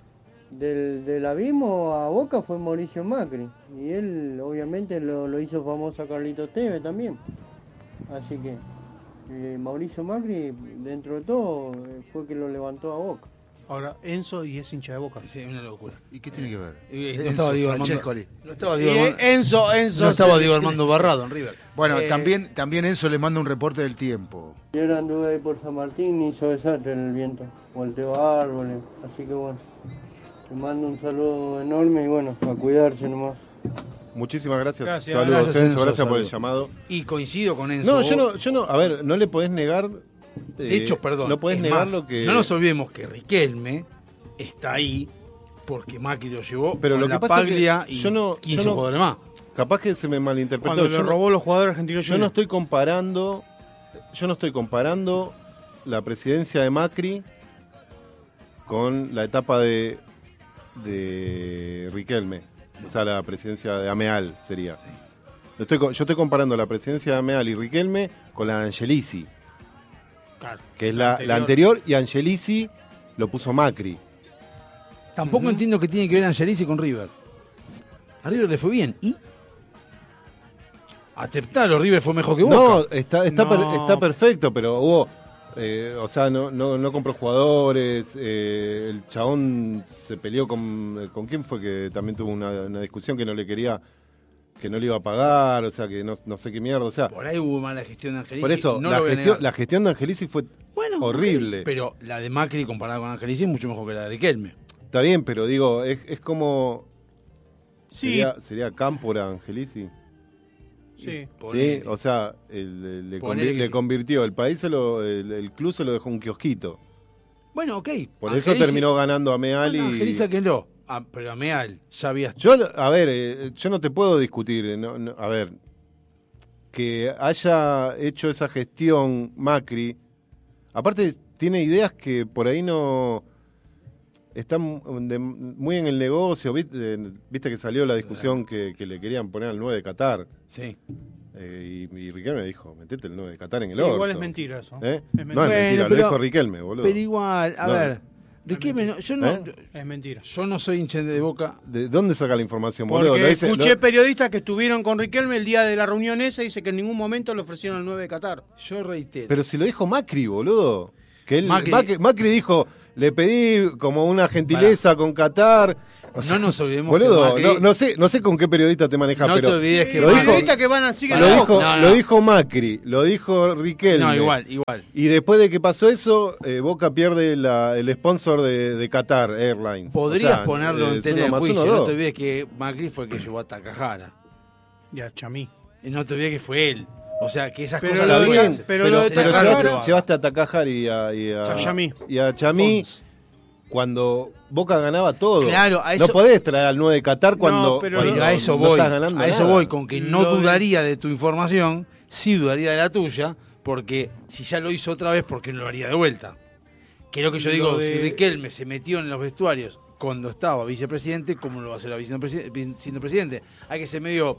Speaker 5: del abismo a Boca fue Mauricio Macri. Y él obviamente lo hizo famoso a Carlitos Tevez también. Así que Mauricio Macri, dentro de todo, fue el que lo levantó a Boca.
Speaker 1: Ahora, Enzo y es hincha de Boca.
Speaker 3: Sí, una locura.
Speaker 4: ¿Y qué tiene que ver?
Speaker 3: No estaba Diego Armando.
Speaker 4: No
Speaker 3: estaba Diego
Speaker 1: Enzo.
Speaker 3: No estaba Diego Armando Barrado en River.
Speaker 4: Bueno, también Enzo le manda un reporte del tiempo.
Speaker 5: Yo era anduve ahí por San Martín y hizo desastre en el viento. Volteó árboles. Así que bueno, te mando un saludo enorme y bueno, a cuidarse nomás.
Speaker 2: Muchísimas gracias.
Speaker 1: Gracias.
Speaker 2: Saludos,
Speaker 3: Gracias,
Speaker 2: Enzo.
Speaker 3: Enzo,
Speaker 2: Gracias por el
Speaker 3: saludos.
Speaker 2: llamado.
Speaker 3: Y coincido con Enzo.
Speaker 2: No, yo no. A ver, no le podés negar.
Speaker 3: De hecho, perdón.
Speaker 2: No podés
Speaker 3: es
Speaker 2: negar
Speaker 3: más,
Speaker 2: lo que.
Speaker 3: No nos olvidemos que Riquelme está ahí porque Macri lo llevó
Speaker 2: Pero
Speaker 3: con
Speaker 2: lo que
Speaker 3: la
Speaker 2: pasa es que
Speaker 3: Paglia y
Speaker 2: yo no-
Speaker 3: 15
Speaker 2: yo no-
Speaker 3: jugadores más.
Speaker 2: Capaz que se me malinterpretó.
Speaker 1: Cuando le
Speaker 2: Yo no-
Speaker 1: robó los jugadores argentinos.
Speaker 2: Yo no estoy comparando la presidencia de Macri con la etapa de Riquelme, o sea, la presidencia de Ameal sería. Yo estoy comparando la presidencia de Ameal y Riquelme con la de Angelici,
Speaker 1: Claro,
Speaker 2: que es la anterior, y Angelici lo puso Macri.
Speaker 3: Tampoco entiendo que tiene que ver Angelici con River. A River le fue bien. ¿Y? Aceptalo, River fue mejor que Boca.
Speaker 2: No, está
Speaker 1: No.
Speaker 2: perfecto, pero hubo... o sea, no compró jugadores, el chabón se peleó con quién fue que también tuvo una discusión que no le quería, que no le iba a pagar, o sea, que no sé qué mierda, o sea,
Speaker 3: Por ahí hubo mala gestión de Angelici.
Speaker 2: por eso
Speaker 3: no lo voy a negar.
Speaker 2: la gestión de Angelici fue
Speaker 3: Bueno,
Speaker 2: horrible.
Speaker 3: ok, pero la de Macri comparada con Angelici es mucho mejor que la de Riquelme.
Speaker 2: Está bien, pero digo, es como...
Speaker 1: Sí.
Speaker 2: Sería Cámpora
Speaker 1: Sí.
Speaker 2: Angelici. Sí,
Speaker 3: Ponele.
Speaker 2: o sea,
Speaker 3: Ponele que
Speaker 2: le
Speaker 3: sí.
Speaker 2: convirtió, el club se lo dejó un kiosquito.
Speaker 3: Bueno, ok.
Speaker 2: Por eso terminó ganando a Meal y...
Speaker 3: Angelici que no. Pero a Meal ya había...
Speaker 2: Yo, a ver, yo no te puedo discutir, a ver, que haya hecho esa gestión Macri, aparte tiene ideas que por ahí no están muy en el negocio, viste que salió la discusión que le querían poner al 9 de Qatar,
Speaker 3: Sí.
Speaker 2: y Riquelme dijo, metete el 9 de Qatar en el
Speaker 1: Sí,
Speaker 2: orto.
Speaker 1: igual es mentira eso.
Speaker 2: ¿Eh?
Speaker 1: Es
Speaker 2: No,
Speaker 1: mentira.
Speaker 2: es mentira,
Speaker 3: Bueno,
Speaker 2: lo dijo Riquelme, boludo.
Speaker 3: Pero igual, a
Speaker 2: No.
Speaker 3: ver, Riquelme, yo no,
Speaker 1: Es mentira.
Speaker 3: yo no soy hincha de Boca.
Speaker 2: ¿De dónde saca la información, boludo?
Speaker 1: Porque
Speaker 2: Lo dice-
Speaker 1: escuché periodistas que estuvieron con Riquelme el día de la reunión esa y dice que en ningún momento le ofrecieron el 9 de Qatar.
Speaker 3: Yo reitero.
Speaker 2: Pero si lo dijo Macri, boludo. Que él,
Speaker 3: Macri-
Speaker 2: Macri dijo, le pedí como una gentileza con Qatar. O sea,
Speaker 3: No nos olvidemos
Speaker 2: boludo,
Speaker 3: que Macri-
Speaker 2: no sé con qué periodista te manejas,
Speaker 3: No te
Speaker 2: pero
Speaker 3: olvides que
Speaker 2: lo
Speaker 3: Macri-
Speaker 2: dijo,
Speaker 1: periodistas que van a seguir
Speaker 2: lo
Speaker 1: la
Speaker 2: dijo,
Speaker 1: Boca.
Speaker 3: No.
Speaker 2: lo dijo Macri, lo dijo Riquelme.
Speaker 3: No, igual.
Speaker 2: Y después de que pasó eso, Boca pierde el sponsor de Qatar Airlines.
Speaker 3: Podrías
Speaker 2: O sea,
Speaker 3: ponerlo en
Speaker 2: es
Speaker 3: tela
Speaker 2: uno
Speaker 3: de
Speaker 2: más
Speaker 3: juicio.
Speaker 2: uno,
Speaker 3: No
Speaker 2: dos.
Speaker 3: te olvides que Macri fue el que llevó a Takahara.
Speaker 1: Ya, Chamí.
Speaker 3: Y no te olvides que fue él. O sea, que esas
Speaker 1: Pero
Speaker 3: cosas
Speaker 1: lo
Speaker 3: las
Speaker 1: de-
Speaker 3: digas,
Speaker 1: pero lo de
Speaker 3: sería
Speaker 1: Takahara-
Speaker 3: raro que lo haga.
Speaker 2: llevaste a Takahara y a
Speaker 1: Chayamí.
Speaker 2: y a Chamí
Speaker 1: Fons.
Speaker 2: cuando Boca ganaba todo.
Speaker 3: Claro, a eso-
Speaker 2: No podés traer al 9 de Qatar cuando,
Speaker 1: pero
Speaker 2: cuando
Speaker 3: Pero a eso
Speaker 2: no
Speaker 3: voy,
Speaker 2: estás ganando
Speaker 3: a eso
Speaker 2: nada.
Speaker 3: voy, con que no
Speaker 1: Lo de-
Speaker 3: dudaría de tu información, sí dudaría de la tuya, porque si ya lo hizo otra vez, ¿por qué no lo haría de vuelta? Que es lo que yo
Speaker 1: Lo
Speaker 3: digo,
Speaker 1: de-
Speaker 3: si Riquelme se metió en los vestuarios cuando estaba vicepresidente, ¿cómo lo va a hacer siendo presidente? Hay que ser medio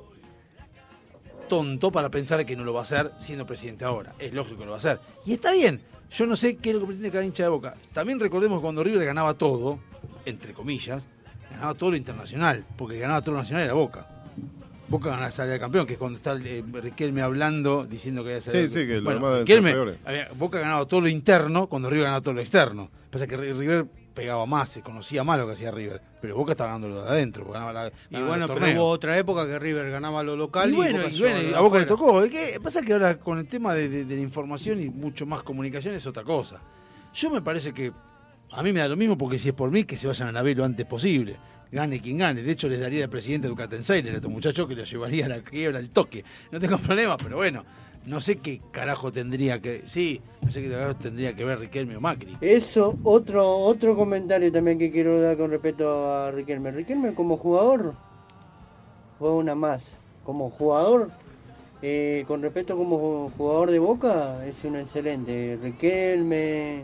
Speaker 3: tonto para pensar que no lo va a hacer siendo presidente ahora. Es lógico que lo va a hacer. Y está bien. Yo no sé qué es lo que pretende cada hincha de Boca. También recordemos que cuando River ganaba todo, entre comillas, ganaba todo lo internacional, porque ganaba todo lo nacional era Boca. Boca gana salida de campeón, que es cuando está Riquelme hablando, diciendo que
Speaker 2: Sí, que lo demás
Speaker 3: bueno,
Speaker 2: deben ser
Speaker 3: Riquelme,
Speaker 2: peores.
Speaker 3: Boca ganaba todo lo interno cuando River ganaba todo lo externo. Pasa que River pegaba más, se conocía más lo que hacía River, pero Boca estaba ganando lo de adentro, porque ganaba
Speaker 1: Y
Speaker 3: ganaba
Speaker 1: bueno,
Speaker 3: los
Speaker 1: pero
Speaker 3: torneos.
Speaker 1: hubo otra época que River ganaba lo local
Speaker 3: Y bueno,
Speaker 1: Boca
Speaker 3: y bueno,
Speaker 1: llevaba
Speaker 3: a Boca le
Speaker 1: afuera.
Speaker 3: tocó. Es que pasa que ahora con el tema de la información y mucho más comunicación es otra cosa. Yo me parece que a mí me da lo mismo porque si es por mí que se vayan a la B lo antes posible. Gane quien gane. De hecho les daría de presidente de Ducatenseire a estos muchachos que los llevaría a la quiebra al toque. No tengo problema, pero bueno, no sé qué carajo tendría que... Sí, no sé qué carajo tendría que ver Riquelme o Macri.
Speaker 5: Eso, otro comentario también que quiero dar con respecto a Riquelme. Riquelme como jugador fue una más. Como jugador, con respecto como jugador de Boca, es un excelente. Riquelme,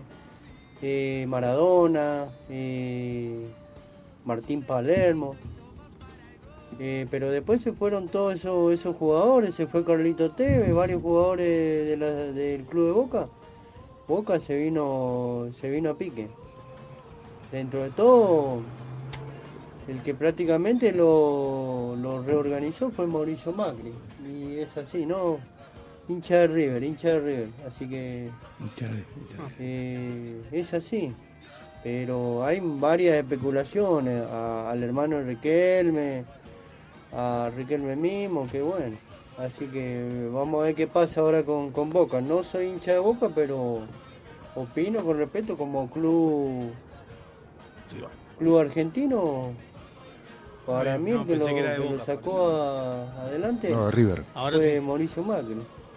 Speaker 5: Maradona, Martín Palermo. Pero después se fueron todos esos jugadores, se fue Carlito Tevez, varios jugadores del club de Boca. Boca se vino a pique. Dentro de todo, el que prácticamente lo reorganizó fue Mauricio Macri. Y es así, ¿no? Hincha de River. Así que es así. Pero hay varias especulaciones al hermano de Riquelme, a Riquelme mismo, que bueno. Así que vamos a ver qué pasa ahora con Boca. No soy hincha de Boca, pero opino con respeto como club argentino. Para mí
Speaker 1: No,
Speaker 5: el que
Speaker 1: pensé que era de
Speaker 5: lo
Speaker 1: Boca,
Speaker 5: sacó adelante
Speaker 4: No, River.
Speaker 1: Ahora
Speaker 5: fue
Speaker 1: sí.
Speaker 5: Mauricio Macri.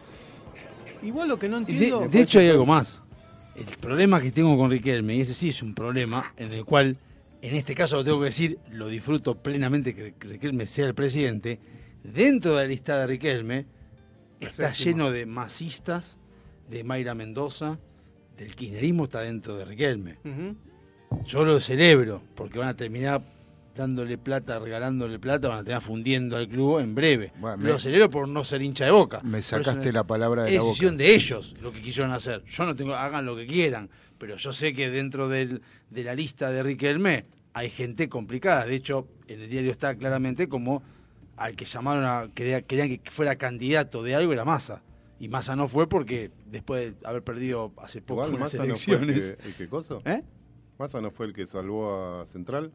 Speaker 1: Igual lo que no
Speaker 3: De,
Speaker 1: entiendo...
Speaker 3: de hecho hay algo más. El problema que tengo con Riquelme, y ese sí es un problema en el cual, en este caso lo tengo que decir, lo disfruto plenamente que Riquelme sea el presidente. Dentro de la lista de Riquelme está lleno de masistas, de Mayra Mendoza, del kirchnerismo está dentro de Riquelme.
Speaker 1: Ujú.
Speaker 3: Yo lo celebro, porque van a terminar dándole plata, regalándole plata, van a terminar fundiendo al club en breve.
Speaker 4: Bueno,
Speaker 3: Lo celebro por no ser hincha de Boca.
Speaker 4: Me
Speaker 3: Por eso
Speaker 4: sacaste
Speaker 3: no-
Speaker 4: la palabra de
Speaker 3: es
Speaker 4: la boca.
Speaker 3: decisión de ellos lo que quisieron hacer. Yo no tengo, hagan lo que quieran, pero yo sé que dentro de la lista de Riquelme hay gente complicada. De hecho, en el diario está claramente como al que llamaron querían que fuera candidato de algo era Massa. Y Massa no fue porque después de haber perdido hace poco
Speaker 2: Igual
Speaker 3: unas
Speaker 2: Massa no fue
Speaker 3: elecciones.
Speaker 2: el que coso.
Speaker 3: ¿Eh?
Speaker 2: Massa no fue el que salvó a Central.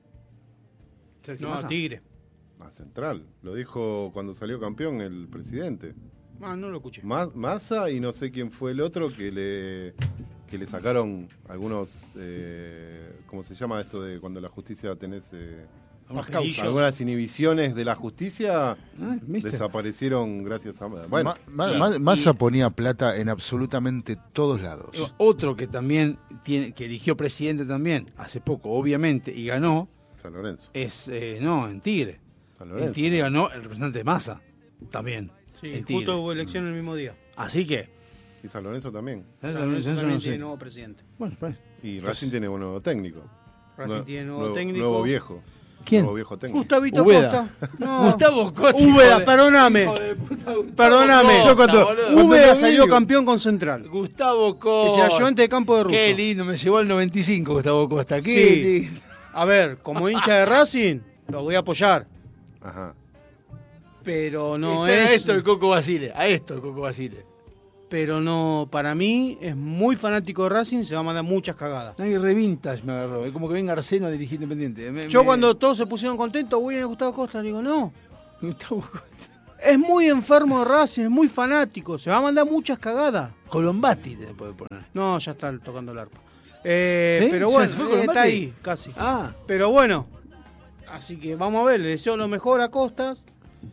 Speaker 1: No,
Speaker 3: Massa.
Speaker 1: Tigre.
Speaker 2: A Central. Lo dijo cuando salió campeón el presidente.
Speaker 1: Ah, no lo escuché.
Speaker 2: Massa y no sé quién fue el otro que le sacaron algunos, ¿cómo se llama esto de cuando la justicia tenés
Speaker 3: Algunas
Speaker 1: Pascal.
Speaker 3: causas.
Speaker 2: algunas inhibiciones de la justicia?
Speaker 3: ¿Viste?
Speaker 2: Desaparecieron gracias a... Bueno,
Speaker 4: Massa ponía plata en absolutamente todos lados.
Speaker 3: Otro que también que eligió presidente también hace poco, obviamente, y ganó,
Speaker 2: San Lorenzo.
Speaker 3: es en Tigre.
Speaker 2: San
Speaker 3: En
Speaker 2: Lorenzo.
Speaker 3: Tigre ganó el representante de Massa también.
Speaker 1: Sí,
Speaker 3: en Tigre.
Speaker 1: justo hubo elección el mismo día.
Speaker 3: Así que.
Speaker 2: Y San Lorenzo también.
Speaker 3: Eso
Speaker 1: También
Speaker 3: no sé.
Speaker 1: tiene nuevo presidente.
Speaker 3: Bueno, pues.
Speaker 2: Y Racing tiene un nuevo técnico.
Speaker 1: Racing tiene nuevo técnico.
Speaker 2: Nuevo viejo.
Speaker 3: ¿Quién?
Speaker 2: Nuevo viejo técnico.
Speaker 1: Gustavito
Speaker 3: Ubeda.
Speaker 1: Costa. No.
Speaker 3: Gustavo Costa.
Speaker 1: Úbeda, perdóname. Perdóname.
Speaker 3: Yo cuando
Speaker 1: Úbeda salió campeón con Central.
Speaker 3: Gustavo
Speaker 1: Que
Speaker 3: Costa.
Speaker 1: se ayudante de campo de Russo.
Speaker 3: Qué lindo, me llevó al 95 Gustavo Costa. Qué
Speaker 1: Sí.
Speaker 3: lindo.
Speaker 1: A ver, como hincha de Racing, lo voy a apoyar.
Speaker 2: Ajá.
Speaker 1: Pero no
Speaker 3: Este era
Speaker 1: es.
Speaker 3: esto el Coco Basile. A esto el Coco Basile.
Speaker 1: pero no, para mí es muy fanático de Racing, se va a mandar muchas cagadas.
Speaker 3: Ay, revintage me agarró. Es como que venga Arseno a dirigir Independiente.
Speaker 1: Yo cuando todos se pusieron contentos, voy a Gustavo Costa, digo, no,
Speaker 3: Gustavo
Speaker 1: es muy enfermo de Racing, es muy fanático, se va a mandar muchas cagadas.
Speaker 3: Colombati te puede poner.
Speaker 1: No, ya está tocando el arpa.
Speaker 3: ¿Sí?
Speaker 1: Pero
Speaker 3: ¿Ya
Speaker 1: bueno,
Speaker 3: se fue Colombati?
Speaker 1: está ahí, casi.
Speaker 3: Ah,
Speaker 1: Pero bueno, así que vamos a ver, le deseo lo mejor a Costas,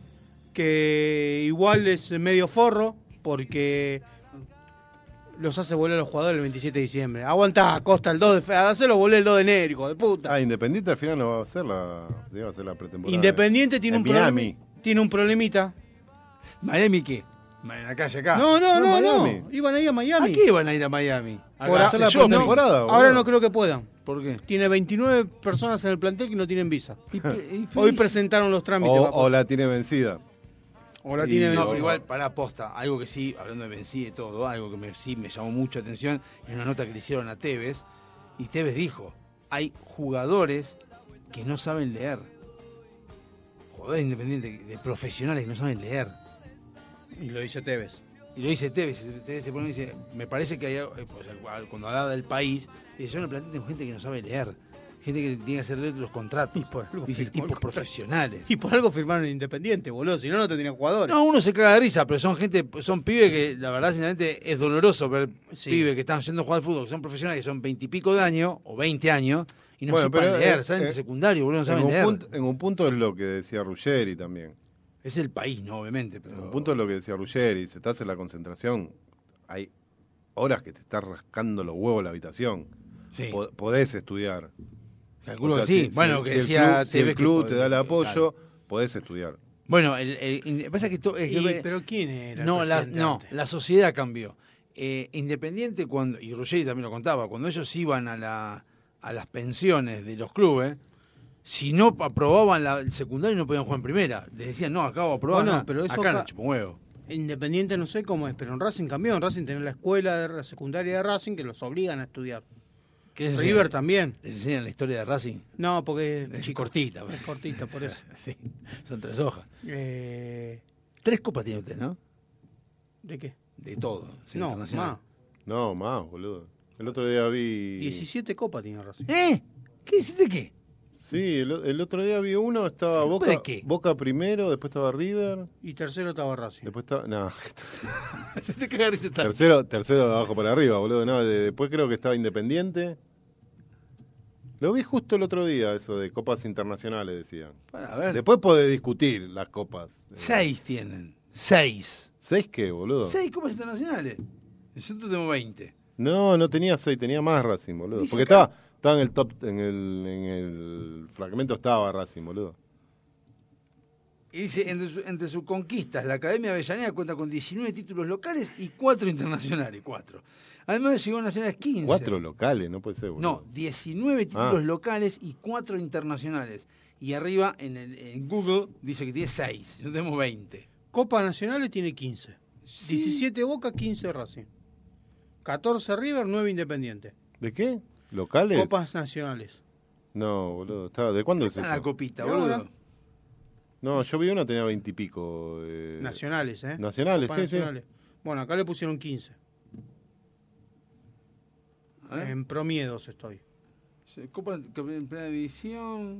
Speaker 1: que igual es medio forro, porque los hace volver a los jugadores el 27 de diciembre. Aguantá, Costa, el 2 de febrero, hacelo volver el 2 de enero, hijo de puta.
Speaker 2: Ah, Independiente al final no va a hacer sí, va a hacer la pretemporada.
Speaker 1: Independiente tiene
Speaker 2: En Miami.
Speaker 1: tiene un problemita.
Speaker 3: ¿Miami qué? En la calle acá.
Speaker 1: No,
Speaker 2: Miami.
Speaker 1: iban a ir a
Speaker 3: ¿A
Speaker 1: Miami.
Speaker 3: qué van a ir a Miami?
Speaker 1: Por
Speaker 2: hacer la
Speaker 3: shopping.
Speaker 2: pretemporada,
Speaker 1: Ahora
Speaker 2: boludo.
Speaker 1: no creo que puedan.
Speaker 3: ¿Por qué?
Speaker 1: Tiene 29 personas en el plantel que no tienen visa.
Speaker 3: Y
Speaker 1: Hoy presentaron los trámites.
Speaker 2: O la tiene vencida.
Speaker 1: O la
Speaker 2: y-
Speaker 1: tiene
Speaker 3: No,
Speaker 1: vencida.
Speaker 3: pero igual, para posta, algo que sí, hablando de vencida y todo, algo que sí me llamó mucho atención, en una nota que le hicieron a Tevez, y Tevez dijo, hay jugadores que no saben leer. Jugadores independientes, de profesionales que no saben leer.
Speaker 1: Y lo dice Tevez.
Speaker 3: Y lo dice Tevez se pone y dice, me parece que hay, cuando hablaba del país, dice, yo en el plantel tengo gente que no sabe leer, gente que tiene que hacer leer los contratos,
Speaker 1: Y por algo
Speaker 3: dice,
Speaker 1: firmó el
Speaker 3: tipos
Speaker 1: contrato.
Speaker 3: profesionales.
Speaker 1: Y por algo firmaron en Independiente, boludo. Si no, no tendrían jugadores.
Speaker 3: No, uno se caga de risa, pero son pibes que la verdad sinceramente es doloroso ver
Speaker 1: Sí.
Speaker 3: pibes que están yendo a jugar al fútbol, que son profesionales, que son 20 y pico de años, o 20 años, y no
Speaker 2: Bueno,
Speaker 3: sepan
Speaker 2: pero,
Speaker 3: leer, salen de secundario, boludo, no saben leer.
Speaker 2: En un punto es lo que decía Ruggeri también.
Speaker 3: Es el país, ¿no? Obviamente, pero...
Speaker 2: En un punto es lo que decía Ruggeri. Se te hace la concentración. Hay horas que te está rascando los huevos la habitación.
Speaker 3: Sí,
Speaker 2: Podés estudiar.
Speaker 3: calculo
Speaker 2: O sea,
Speaker 3: que sí.
Speaker 2: si-
Speaker 3: bueno,
Speaker 2: si-
Speaker 3: que
Speaker 2: si el
Speaker 3: decía
Speaker 2: club, si
Speaker 3: Tevez
Speaker 2: el club
Speaker 3: que-
Speaker 2: te da el
Speaker 3: claro.
Speaker 2: apoyo, podés estudiar.
Speaker 3: Bueno, pasa que esto...
Speaker 1: Pero ¿quién era?
Speaker 3: No,
Speaker 1: el
Speaker 3: la,
Speaker 1: presidente
Speaker 3: no,
Speaker 1: antes?
Speaker 3: la sociedad cambió. Independiente, cuando, y Ruggeri también lo contaba, cuando ellos iban a las pensiones de los clubes, si no aprobaban el secundario no podían jugar en primera. Les decían, no, acá aprobar,
Speaker 1: Bueno, pero eso
Speaker 3: acá
Speaker 1: acá-
Speaker 3: no chupa un huevo.
Speaker 1: Independiente no sé cómo es, pero en Racing cambió. En Racing tenés la escuela de la secundaria de Racing que los obligan a estudiar.
Speaker 3: ¿Qué les
Speaker 1: River
Speaker 3: enseñan?
Speaker 1: también.
Speaker 3: ¿Les enseñan la historia de Racing?
Speaker 1: No, porque
Speaker 3: Es
Speaker 1: chico,
Speaker 3: cortita.
Speaker 1: es cortita, por eso.
Speaker 3: Sí, son 3 hojas.
Speaker 1: 3
Speaker 3: copas tiene usted, ¿no?
Speaker 1: ¿De qué?
Speaker 3: De todo. Sí,
Speaker 1: No,
Speaker 3: internacional.
Speaker 1: más.
Speaker 2: No, más, boludo. El otro día vi...
Speaker 1: 17 copas tiene Racing.
Speaker 3: ¿Qué hiciste qué?
Speaker 2: Sí, el otro día vi uno, estaba
Speaker 3: ¿Después
Speaker 2: Boca,
Speaker 3: de qué?
Speaker 2: Boca primero, después estaba River,
Speaker 1: Y tercero estaba Racing.
Speaker 2: después estaba... No,
Speaker 3: Yo te cago de risa tanto.
Speaker 2: tercero de abajo para arriba, boludo. No, después creo que estaba Independiente. Lo vi justo el otro día, eso de copas internacionales, decían.
Speaker 3: Para, a ver.
Speaker 2: Después podés discutir las copas.
Speaker 3: 6 tienen. 6.
Speaker 2: ¿6 qué, boludo?
Speaker 3: 6 copas internacionales. Nosotros tenemos 20.
Speaker 2: No tenía 6, tenía más Racing, boludo.
Speaker 3: Dice
Speaker 2: Porque
Speaker 3: acá.
Speaker 2: estaba en el top, en el fragmento estaba Racing, boludo.
Speaker 3: Y dice, entre sus conquistas, la Academia Avellaneda cuenta con 19 títulos locales y 4 internacionales. 4. Además llegó a nacionales 15.
Speaker 2: 4 locales, no puede ser, boludo.
Speaker 3: No, 19 títulos
Speaker 2: Ah.
Speaker 3: locales y 4 internacionales. Y arriba en Google dice que tiene 6. Nosotros tenemos 20.
Speaker 1: Copas nacionales tiene 15. 17 Boca, 15 Racing. 14 River, 9 Independiente.
Speaker 2: ¿De qué? ¿Locales?
Speaker 1: Copas nacionales.
Speaker 2: No, boludo. ¿De cuándo es
Speaker 3: Está la
Speaker 2: eso?
Speaker 3: copita,
Speaker 1: ¿Y ahora?
Speaker 3: boludo.
Speaker 2: No, yo vi uno tenía 20 y pico.
Speaker 1: Nacionales, ¿eh?
Speaker 2: Nacionales,
Speaker 1: Copas
Speaker 2: sí, sí.
Speaker 1: nacionales. Bueno, acá le pusieron 15.
Speaker 3: A ver.
Speaker 1: En promiedos estoy.
Speaker 3: Copa en primera división.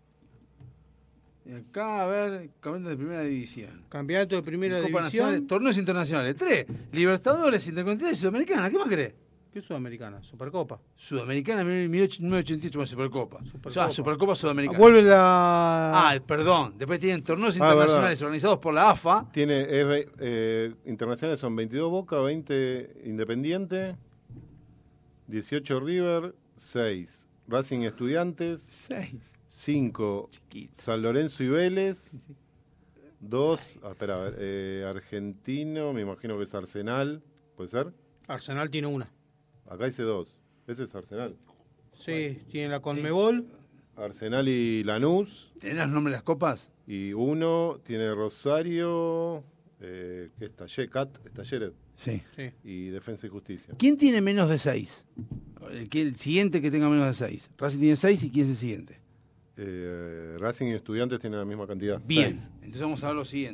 Speaker 3: Y acá, a ver, campeonato de primera división.
Speaker 1: Campeonato de primera
Speaker 3: Copa
Speaker 1: división.
Speaker 3: nacional, torneos internacionales. 3. Libertadores, Intercontinental y Sudamericana. ¿Qué más querés?
Speaker 1: ¿Qué es Sudamericana? Supercopa.
Speaker 3: Sudamericana 1988, más Supercopa.
Speaker 1: Supercopa.
Speaker 3: Supercopa Sudamericana.
Speaker 1: Vuelve la.
Speaker 3: Perdón. Después tienen torneos
Speaker 2: Ah,
Speaker 3: internacionales organizados por la AFA.
Speaker 2: Internacionales son 22 Boca, 20 Independiente, 18 River, 6 Racing y Estudiantes,
Speaker 3: 6.
Speaker 2: 5
Speaker 3: Chiquito.
Speaker 2: San Lorenzo y Vélez, 2, Argentino, me imagino que es Arsenal, ¿puede ser?
Speaker 1: Arsenal tiene una.
Speaker 2: Acá dice 2, ese es Arsenal.
Speaker 1: Sí, tiene la Conmebol.
Speaker 2: Arsenal y Lanús,
Speaker 3: ¿Tenés los nombres de las copas?
Speaker 2: y 1 tiene Rosario, que es Talleres,
Speaker 3: Sí.
Speaker 1: Sí.
Speaker 2: y Defensa y Justicia.
Speaker 3: ¿Quién tiene menos de 6? El siguiente que tenga menos de 6. Racing tiene 6 y ¿quién es el siguiente?
Speaker 2: Racing y Estudiantes tienen la misma cantidad.
Speaker 3: Bien.
Speaker 2: 6.
Speaker 3: Entonces vamos a ver lo siguiente.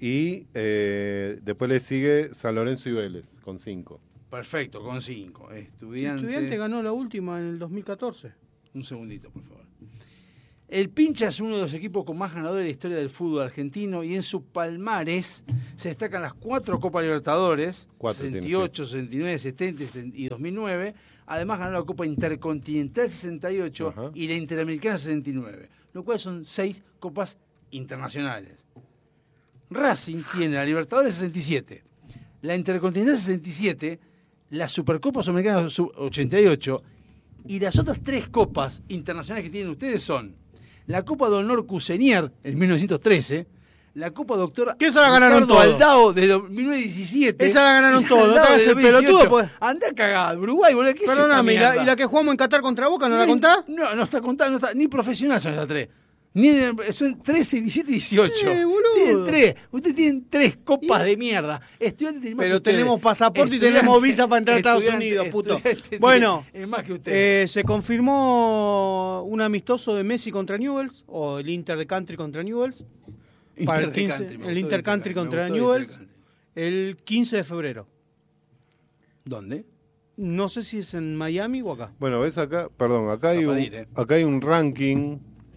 Speaker 2: Y después le sigue San Lorenzo y Vélez, con 5.
Speaker 3: Perfecto, con 5.
Speaker 1: Estudiante ganó la última en el 2014.
Speaker 3: Un segundito, por favor. El Pincha es uno de los equipos con más ganadores de la historia del fútbol argentino y en su palmarés se destacan las 4 Copas Libertadores, 68, 69, 70 y 2009. Además ganó la Copa Intercontinental 68
Speaker 2: Ajá.
Speaker 3: y la Interamericana 69, lo cual son 6 copas internacionales. Racing tiene la Libertadores 67, la Intercontinental 67, la Supercopa Sudamericana 88 y las otras 3 copas internacionales que tienen ustedes son la Copa de Honor Cusenier en 1913, la Copa Doctor
Speaker 1: Que esa la ganaron
Speaker 3: Ricardo
Speaker 1: todo.
Speaker 3: Aldao de 1917.
Speaker 1: Esa la ganaron
Speaker 3: y
Speaker 1: todo, no
Speaker 3: Aldao
Speaker 1: te hagas
Speaker 3: de
Speaker 1: el pelotudo,
Speaker 3: 2018.
Speaker 1: pues.
Speaker 3: Andá cagado, Uruguay, boludo. ¿Qué es esta
Speaker 1: Perdóname,
Speaker 3: mierda?
Speaker 1: ¿y la que jugamos en Qatar contra Boca no la contás?
Speaker 3: No, no está contada, no está, ni profesional son esas 3. Son 13, 17 y 18.
Speaker 1: Boludo.
Speaker 3: Tienen 3. Ustedes tienen 3 copas de mierda. Estudiantes tienen más
Speaker 1: Pero
Speaker 3: que ustedes.
Speaker 1: tenemos pasaporte y
Speaker 3: Estudiantes-
Speaker 1: tenemos visa para entrar a Estados
Speaker 3: estudiantes-
Speaker 1: Unidos, puto.
Speaker 3: estudiantes
Speaker 1: Bueno,
Speaker 3: tienen- es más que ustedes.
Speaker 1: se confirmó un amistoso de Messi contra Newell's, o el Inter de Country contra Newell's, para el 15, el Inter Country contra Newell's, el 15 de febrero.
Speaker 3: ¿Dónde?
Speaker 1: No sé si es en Miami o acá.
Speaker 2: Bueno, ves acá, perdón, acá hay,
Speaker 3: para ir,
Speaker 2: acá hay un ranking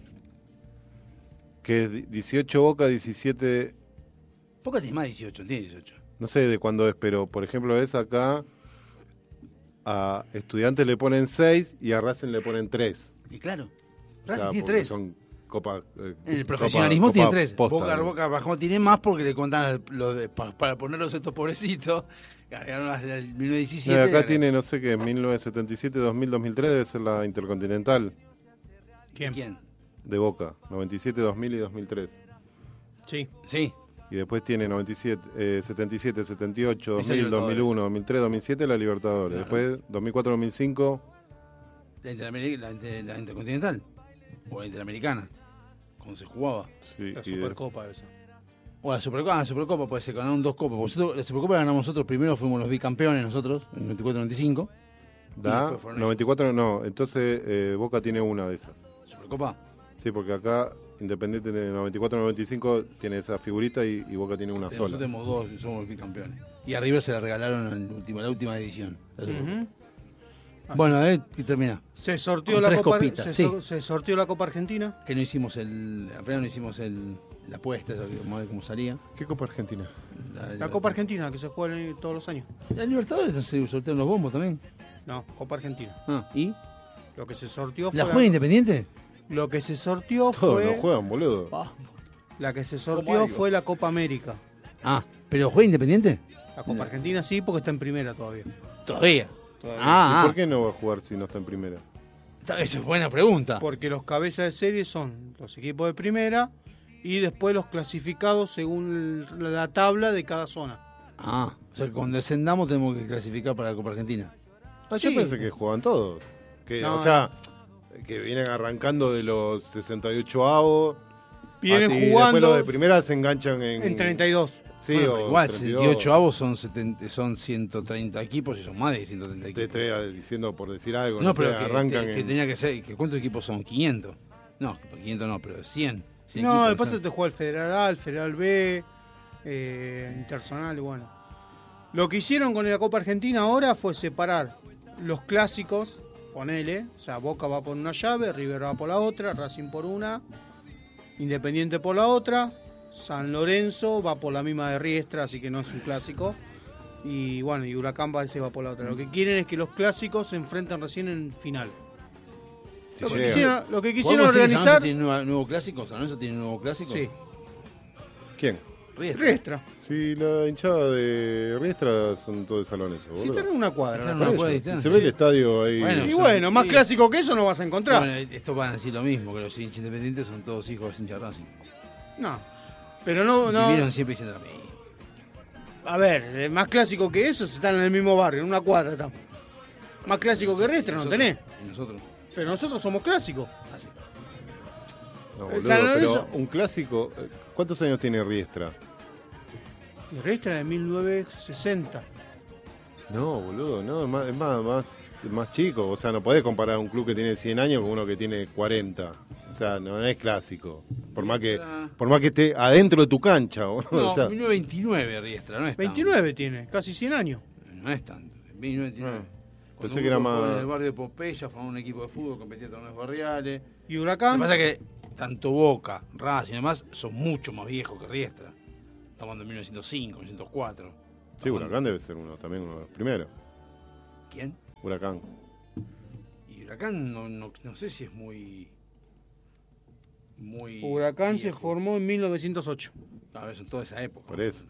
Speaker 2: que es 18 Boca, 17,
Speaker 3: Boca tiene más 18, tiene 18.
Speaker 2: no sé de cuándo es, pero por ejemplo ves acá a Estudiantes le ponen 6 y a Racing le ponen 3.
Speaker 3: Y claro,
Speaker 2: O
Speaker 3: Racing
Speaker 2: sea,
Speaker 3: tiene
Speaker 2: porque
Speaker 3: 3.
Speaker 2: son copa,
Speaker 3: En el profesionalismo tiene 3.
Speaker 2: posta,
Speaker 3: Boca,
Speaker 2: ¿no?
Speaker 3: Boca bajó, tiene más porque le contan para ponerlos estos pobrecitos. Ganaron las del 1917.
Speaker 2: No, acá
Speaker 3: ganaron.
Speaker 2: tiene, no sé qué, 1977, 2000, 2003 debe ser la Intercontinental
Speaker 3: ¿Quién?
Speaker 2: de Boca, 97, 2000 y 2003.
Speaker 1: Sí.
Speaker 3: Sí.
Speaker 2: Y después tiene 97, 77, 78,
Speaker 3: Esa
Speaker 2: 2000,
Speaker 3: Libertadores.
Speaker 2: 2001, 2003, 2007 la Libertadores.
Speaker 3: Claro.
Speaker 2: Después 2004, 2005
Speaker 3: La Intercontinental. O la Interamericana. Cuando se jugaba.
Speaker 2: sí,
Speaker 1: La
Speaker 2: y
Speaker 1: Supercopa esa.
Speaker 3: O la Supercopa puede ser, ganaron 2 copas. Nosotros, la Supercopa la ganamos nosotros primero, fuimos los bicampeones nosotros, en 94-95.
Speaker 2: da
Speaker 3: después fueron
Speaker 2: 94, no, entonces Boca tiene una de esas.
Speaker 3: Supercopa.
Speaker 2: Sí, porque acá Independiente en el 94, 95 tiene esa figurita y Boca tiene una
Speaker 3: Nosotros
Speaker 2: sola.
Speaker 3: tenemos 2 y somos los bicampeones. Y a River se la regalaron en la última edición. La Supercopa.
Speaker 1: Ujú.
Speaker 3: Bueno, y termina.
Speaker 1: Se sorteó
Speaker 3: Con
Speaker 1: la
Speaker 3: 3
Speaker 1: Copa,
Speaker 3: copitas,
Speaker 1: se,
Speaker 3: sí.
Speaker 1: se sorteó la Copa Argentina.
Speaker 3: Que no hicimos apenas no hicimos la apuesta, esa que vamos a ver cómo salía.
Speaker 2: ¿Qué Copa Argentina?
Speaker 1: La Copa Argentina, que se juega todos los años.
Speaker 3: La Libertadores se sortearon los bombos también.
Speaker 1: No, Copa Argentina.
Speaker 3: ¿Y?
Speaker 1: Lo que se sorteó fue
Speaker 3: ¿La juega Independiente?
Speaker 1: lo que se sorteó
Speaker 2: Todos
Speaker 1: fue
Speaker 2: no juegan, boludo.
Speaker 1: la que se
Speaker 3: Como
Speaker 1: sorteó
Speaker 3: algo.
Speaker 1: fue la Copa América.
Speaker 3: ¿Pero juega Independiente?
Speaker 1: La Copa Argentina sí, porque está en primera todavía.
Speaker 3: Todavía.
Speaker 2: ¿Y por qué no va a jugar si no está en primera?
Speaker 3: Esa es buena pregunta.
Speaker 1: Porque los cabezas de serie son los equipos de primera y después los clasificados según la tabla de cada zona.
Speaker 3: O sea que cuando descendamos tenemos que clasificar para la Copa Argentina.
Speaker 2: Yo
Speaker 1: Sí.
Speaker 2: pensé que jugaban todos. Que,
Speaker 1: No,
Speaker 2: o sea, que vienen arrancando de los 68avos.
Speaker 1: Vienen
Speaker 2: y
Speaker 1: jugando
Speaker 2: después los de primera se enganchan
Speaker 1: en 32.
Speaker 2: Sí,
Speaker 3: Bueno,
Speaker 2: o
Speaker 3: pero igual,
Speaker 2: 32.
Speaker 3: 68 avos son 130 equipos y son más de 130
Speaker 2: Te
Speaker 3: equipos.
Speaker 2: estoy diciendo por decir algo.
Speaker 3: No,
Speaker 2: No,
Speaker 3: pero
Speaker 2: sé,
Speaker 3: que,
Speaker 2: arrancan
Speaker 3: que
Speaker 2: en-
Speaker 3: tenía que ser, que ¿cuántos equipos son? 500. No, 500 no, pero 100. 100
Speaker 1: No,
Speaker 3: equipos
Speaker 1: lo que pasa es
Speaker 3: son-
Speaker 1: que te juega el Federal A, el Federal B, Interzonal, y bueno. Lo que hicieron con la Copa Argentina ahora fue separar los clásicos, ponele, o sea, Boca va por una llave, River va por la otra, Racing por una, Independiente por la otra, San Lorenzo va por la misma de Riestra, así que no es un clásico. Y bueno, y Huracán parece va por la otra. Lo que quieren es que los clásicos se enfrenten recién en final.
Speaker 2: si
Speaker 1: Lo que
Speaker 2: llegan.
Speaker 1: quisieron
Speaker 3: ¿Podemos decir que San
Speaker 1: organizar.
Speaker 3: Lorenzo tiene nuevo clásico? ¿San Lorenzo tiene nuevo clásico?
Speaker 1: Sí,
Speaker 2: ¿Quién?
Speaker 3: Riestra.
Speaker 1: Riestra.
Speaker 2: Si la hinchada de Riestra son todos de salones,
Speaker 1: Si
Speaker 2: boludo.
Speaker 1: están en una cuadra.
Speaker 3: Están en
Speaker 1: la
Speaker 3: una
Speaker 1: calle.
Speaker 3: cuadra de
Speaker 2: Si
Speaker 3: distancia.
Speaker 2: se ve el estadio ahí.
Speaker 3: Bueno,
Speaker 1: Y
Speaker 3: son-
Speaker 1: bueno, más
Speaker 3: sí.
Speaker 1: clásico que eso no vas a encontrar.
Speaker 3: Bueno, estos van a decir lo mismo, que los hinchas independientes son todos hijos de hinchas Racing.
Speaker 1: No. Pero no,
Speaker 3: Vivieron
Speaker 1: no.
Speaker 3: siempre diciendo lo mismo.
Speaker 1: A ver, más clásico que eso si están en el mismo barrio, en una cuadra estamos. Más clásico que Riestra no
Speaker 3: Nosotros-
Speaker 1: tenés.
Speaker 3: Y nosotros.
Speaker 1: Pero nosotros somos clásicos.
Speaker 3: Así.
Speaker 2: No,
Speaker 1: El
Speaker 2: boludo,
Speaker 1: San Lorenzo-
Speaker 2: pero un clásico. ¿Cuántos años tiene Riestra?
Speaker 1: Y Riestra de 1960.
Speaker 2: No, boludo, no, es más chico. O sea, no podés comparar un club que tiene 100 años con uno que tiene 40. O sea, no es clásico. Por más que esté adentro de tu cancha. Boludo.
Speaker 3: No,
Speaker 2: O sea,
Speaker 3: 1929 Riestra, no es
Speaker 1: 29 tiene, casi 100 años.
Speaker 3: tanto. No es tanto. 1929.
Speaker 2: pensé que era más-
Speaker 3: En el barrio de Pompeya, formó un equipo de fútbol, competía en torneos barriales.
Speaker 1: Y
Speaker 3: Lo
Speaker 1: Huracán,
Speaker 3: que pasa es que tanto Boca, Racing y demás son mucho más viejos que Riestra. Estamos hablando de 1905, 1904.
Speaker 2: sí, Huracán debe ser también uno de los primeros.
Speaker 3: ¿Quién?
Speaker 2: Huracán.
Speaker 3: Y Huracán no sé si es muy
Speaker 1: Huracán se
Speaker 3: viejo.
Speaker 1: formó en 1908.
Speaker 3: A ver, son toda esa época.
Speaker 2: Por eso.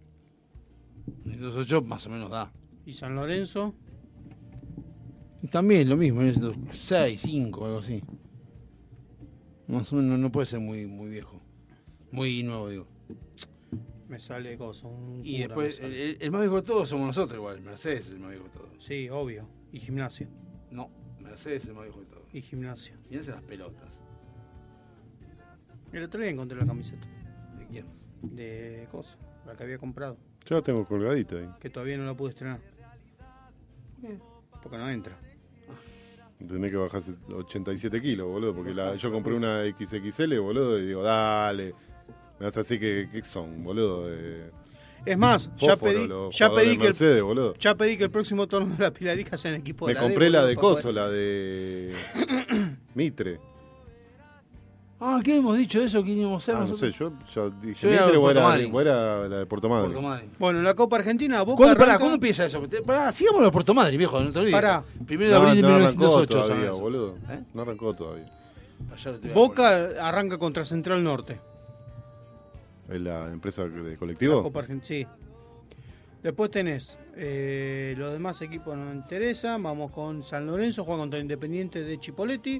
Speaker 3: 1908 más o menos da.
Speaker 1: Y San Lorenzo,
Speaker 3: Y también lo mismo, 1906, 5, algo así. Más o menos no puede ser muy viejo. Muy nuevo, digo.
Speaker 1: me sale cosa.
Speaker 3: Y después, el más viejo de todos somos nosotros igual. Mercedes es el más viejo de todos.
Speaker 1: Sí, obvio. Y Gimnasia.
Speaker 3: No, Mercedes es el más viejo de todos.
Speaker 1: Y Gimnasia.
Speaker 3: Y hacen las pelotas.
Speaker 1: El otro día encontré la camiseta
Speaker 3: ¿De quién?
Speaker 1: de cosa, la que había comprado,
Speaker 2: Yo la tengo colgadita ahí.
Speaker 1: que todavía no la pude estrenar. Porque no entra.
Speaker 2: Tenés que bajar 87 kilos, boludo. Porque yo compré una XXL, boludo, y digo, dale. Me vas a decir que son, boludo.
Speaker 1: Es más, ya pedí,
Speaker 2: Mercedes, boludo.
Speaker 1: ya pedí que el próximo torneo de la Pilarica sea en equipo de
Speaker 2: Me
Speaker 1: la D,
Speaker 2: compré la
Speaker 1: boludo,
Speaker 2: de
Speaker 1: para
Speaker 2: Coso,
Speaker 1: poder-
Speaker 2: la de Mitre.
Speaker 3: Ah, ¿qué hemos dicho de eso? ¿Quién íbamos a ser
Speaker 2: No sé,
Speaker 3: nosotros?
Speaker 2: yo ya dije
Speaker 3: Yo era
Speaker 2: Mitre
Speaker 3: Puerto Madryn.
Speaker 2: o era la de Puerto Madryn.
Speaker 3: Puerto Madryn.
Speaker 1: Bueno, en la Copa Argentina, Boca
Speaker 3: ¿Cuándo
Speaker 1: arranca-
Speaker 3: empieza eso? Pará, sigámoslo de Puerto Madryn, viejo, no te olvides.
Speaker 1: Pará.
Speaker 3: 1 de abril de
Speaker 2: no arrancó
Speaker 3: 1908.
Speaker 2: todavía,
Speaker 3: San Lorenzo.
Speaker 2: boludo.
Speaker 3: ¿Eh?
Speaker 2: No arrancó todavía.
Speaker 3: Ayer te voy a poner.
Speaker 1: Boca arranca contra Central Norte.
Speaker 2: ¿Es la empresa de
Speaker 1: La
Speaker 2: colectivo?
Speaker 1: Copa Argentina, sí. Después tenés los demás equipos no me interesan. Vamos con San Lorenzo, juega contra Independiente de Chipoleti.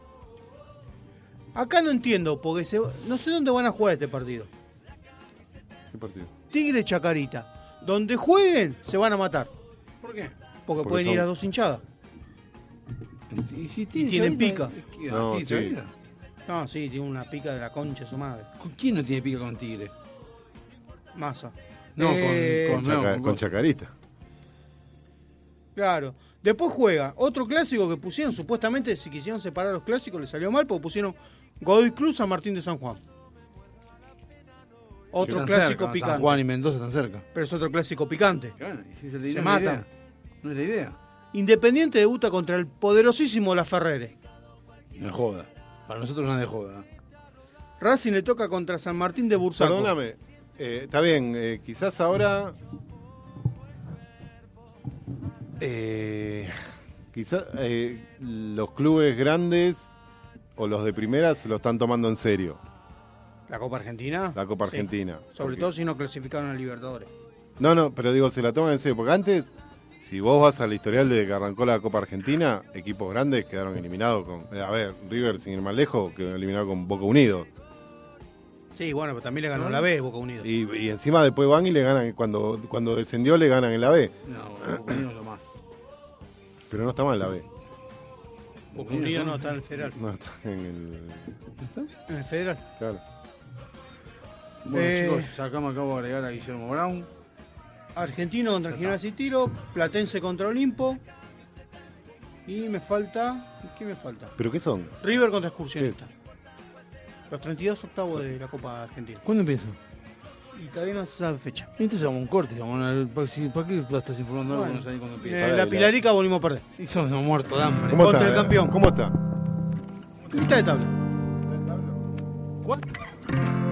Speaker 1: Acá no entiendo, porque no sé dónde van a jugar este partido.
Speaker 2: ¿Qué partido?
Speaker 1: Tigre Chacarita. Donde jueguen, se van a matar.
Speaker 3: ¿Por qué?
Speaker 1: Porque
Speaker 2: Porque
Speaker 1: pueden
Speaker 2: son-
Speaker 1: ir a 2 hinchadas.
Speaker 3: ¿Y si
Speaker 1: tienen pica.
Speaker 2: No,
Speaker 3: ¿Tiene
Speaker 2: sí.
Speaker 3: Chacarita?
Speaker 1: No, sí, tiene una pica de la concha de su madre.
Speaker 3: ¿Con quién no tiene pica con Tigre?
Speaker 1: Masa.
Speaker 3: No, con
Speaker 2: Con
Speaker 3: vos.
Speaker 2: Chacarita.
Speaker 1: Claro. Después juega otro clásico que pusieron, supuestamente, si quisieron separar los clásicos, les salió mal, porque pusieron Godoy Cruz a Martín de San Juan. Otro
Speaker 3: Están
Speaker 1: clásico
Speaker 3: cerca,
Speaker 1: picante.
Speaker 3: San Juan y Mendoza están cerca.
Speaker 1: Pero es otro clásico picante.
Speaker 3: Bueno, y si
Speaker 1: Se
Speaker 3: no es la
Speaker 1: matan.
Speaker 3: idea. No es la idea.
Speaker 1: Independiente debuta contra el poderosísimo La Ferrere.
Speaker 3: No es joda. Para nosotros no es de joda.
Speaker 1: Racing le toca contra San Martín de Bursaco.
Speaker 2: Perdóname. Está bien, quizás ahora. Quizás los clubes grandes o los de primera se lo están tomando en serio.
Speaker 1: ¿La Copa Argentina?
Speaker 2: La Copa
Speaker 1: Sí.
Speaker 2: Argentina.
Speaker 1: Sobre
Speaker 2: Porque-
Speaker 1: todo si no clasificaron a Libertadores.
Speaker 2: No, pero digo, se la toman en serio. Porque antes, si vos vas al historial desde que arrancó la Copa Argentina, equipos grandes quedaron eliminados con. A ver, River, sin ir más lejos, quedó eliminado con Boca Unido.
Speaker 1: Sí, bueno, pero también le ganó la B Boca Unidos.
Speaker 2: Y encima después van y le ganan. Cuando descendió, le ganan en la B.
Speaker 3: No, Boca Unidos es lo más.
Speaker 2: Pero no está mal la B.
Speaker 1: Boca Unidos no está en el Federal.
Speaker 2: No está en el.
Speaker 1: En el Federal.
Speaker 2: Claro.
Speaker 3: Bueno, chicos, ya acá me acabo de agregar a Guillermo Brown.
Speaker 1: Argentino contra Gimnasia y Tiro. Platense contra Olimpo. Y me falta... ¿Qué me falta?
Speaker 2: ¿Pero qué son?
Speaker 1: River contra Excursionista. Los 32 octavos de la Copa Argentina.
Speaker 3: ¿Cuándo empieza?
Speaker 1: Y todavía no se sabe fecha.
Speaker 3: Entonces vamos a un corte. ¿Para qué estás informando algo que no sabés cuándo empieza?
Speaker 1: La Pilarica volvimos a perder.
Speaker 3: Y somos muertos de hambre.
Speaker 2: ¿Cómo
Speaker 1: Contra
Speaker 2: está?
Speaker 1: el campeón.
Speaker 2: ¿Cómo está?
Speaker 1: Mitad de tabla.
Speaker 3: ¿Cuál?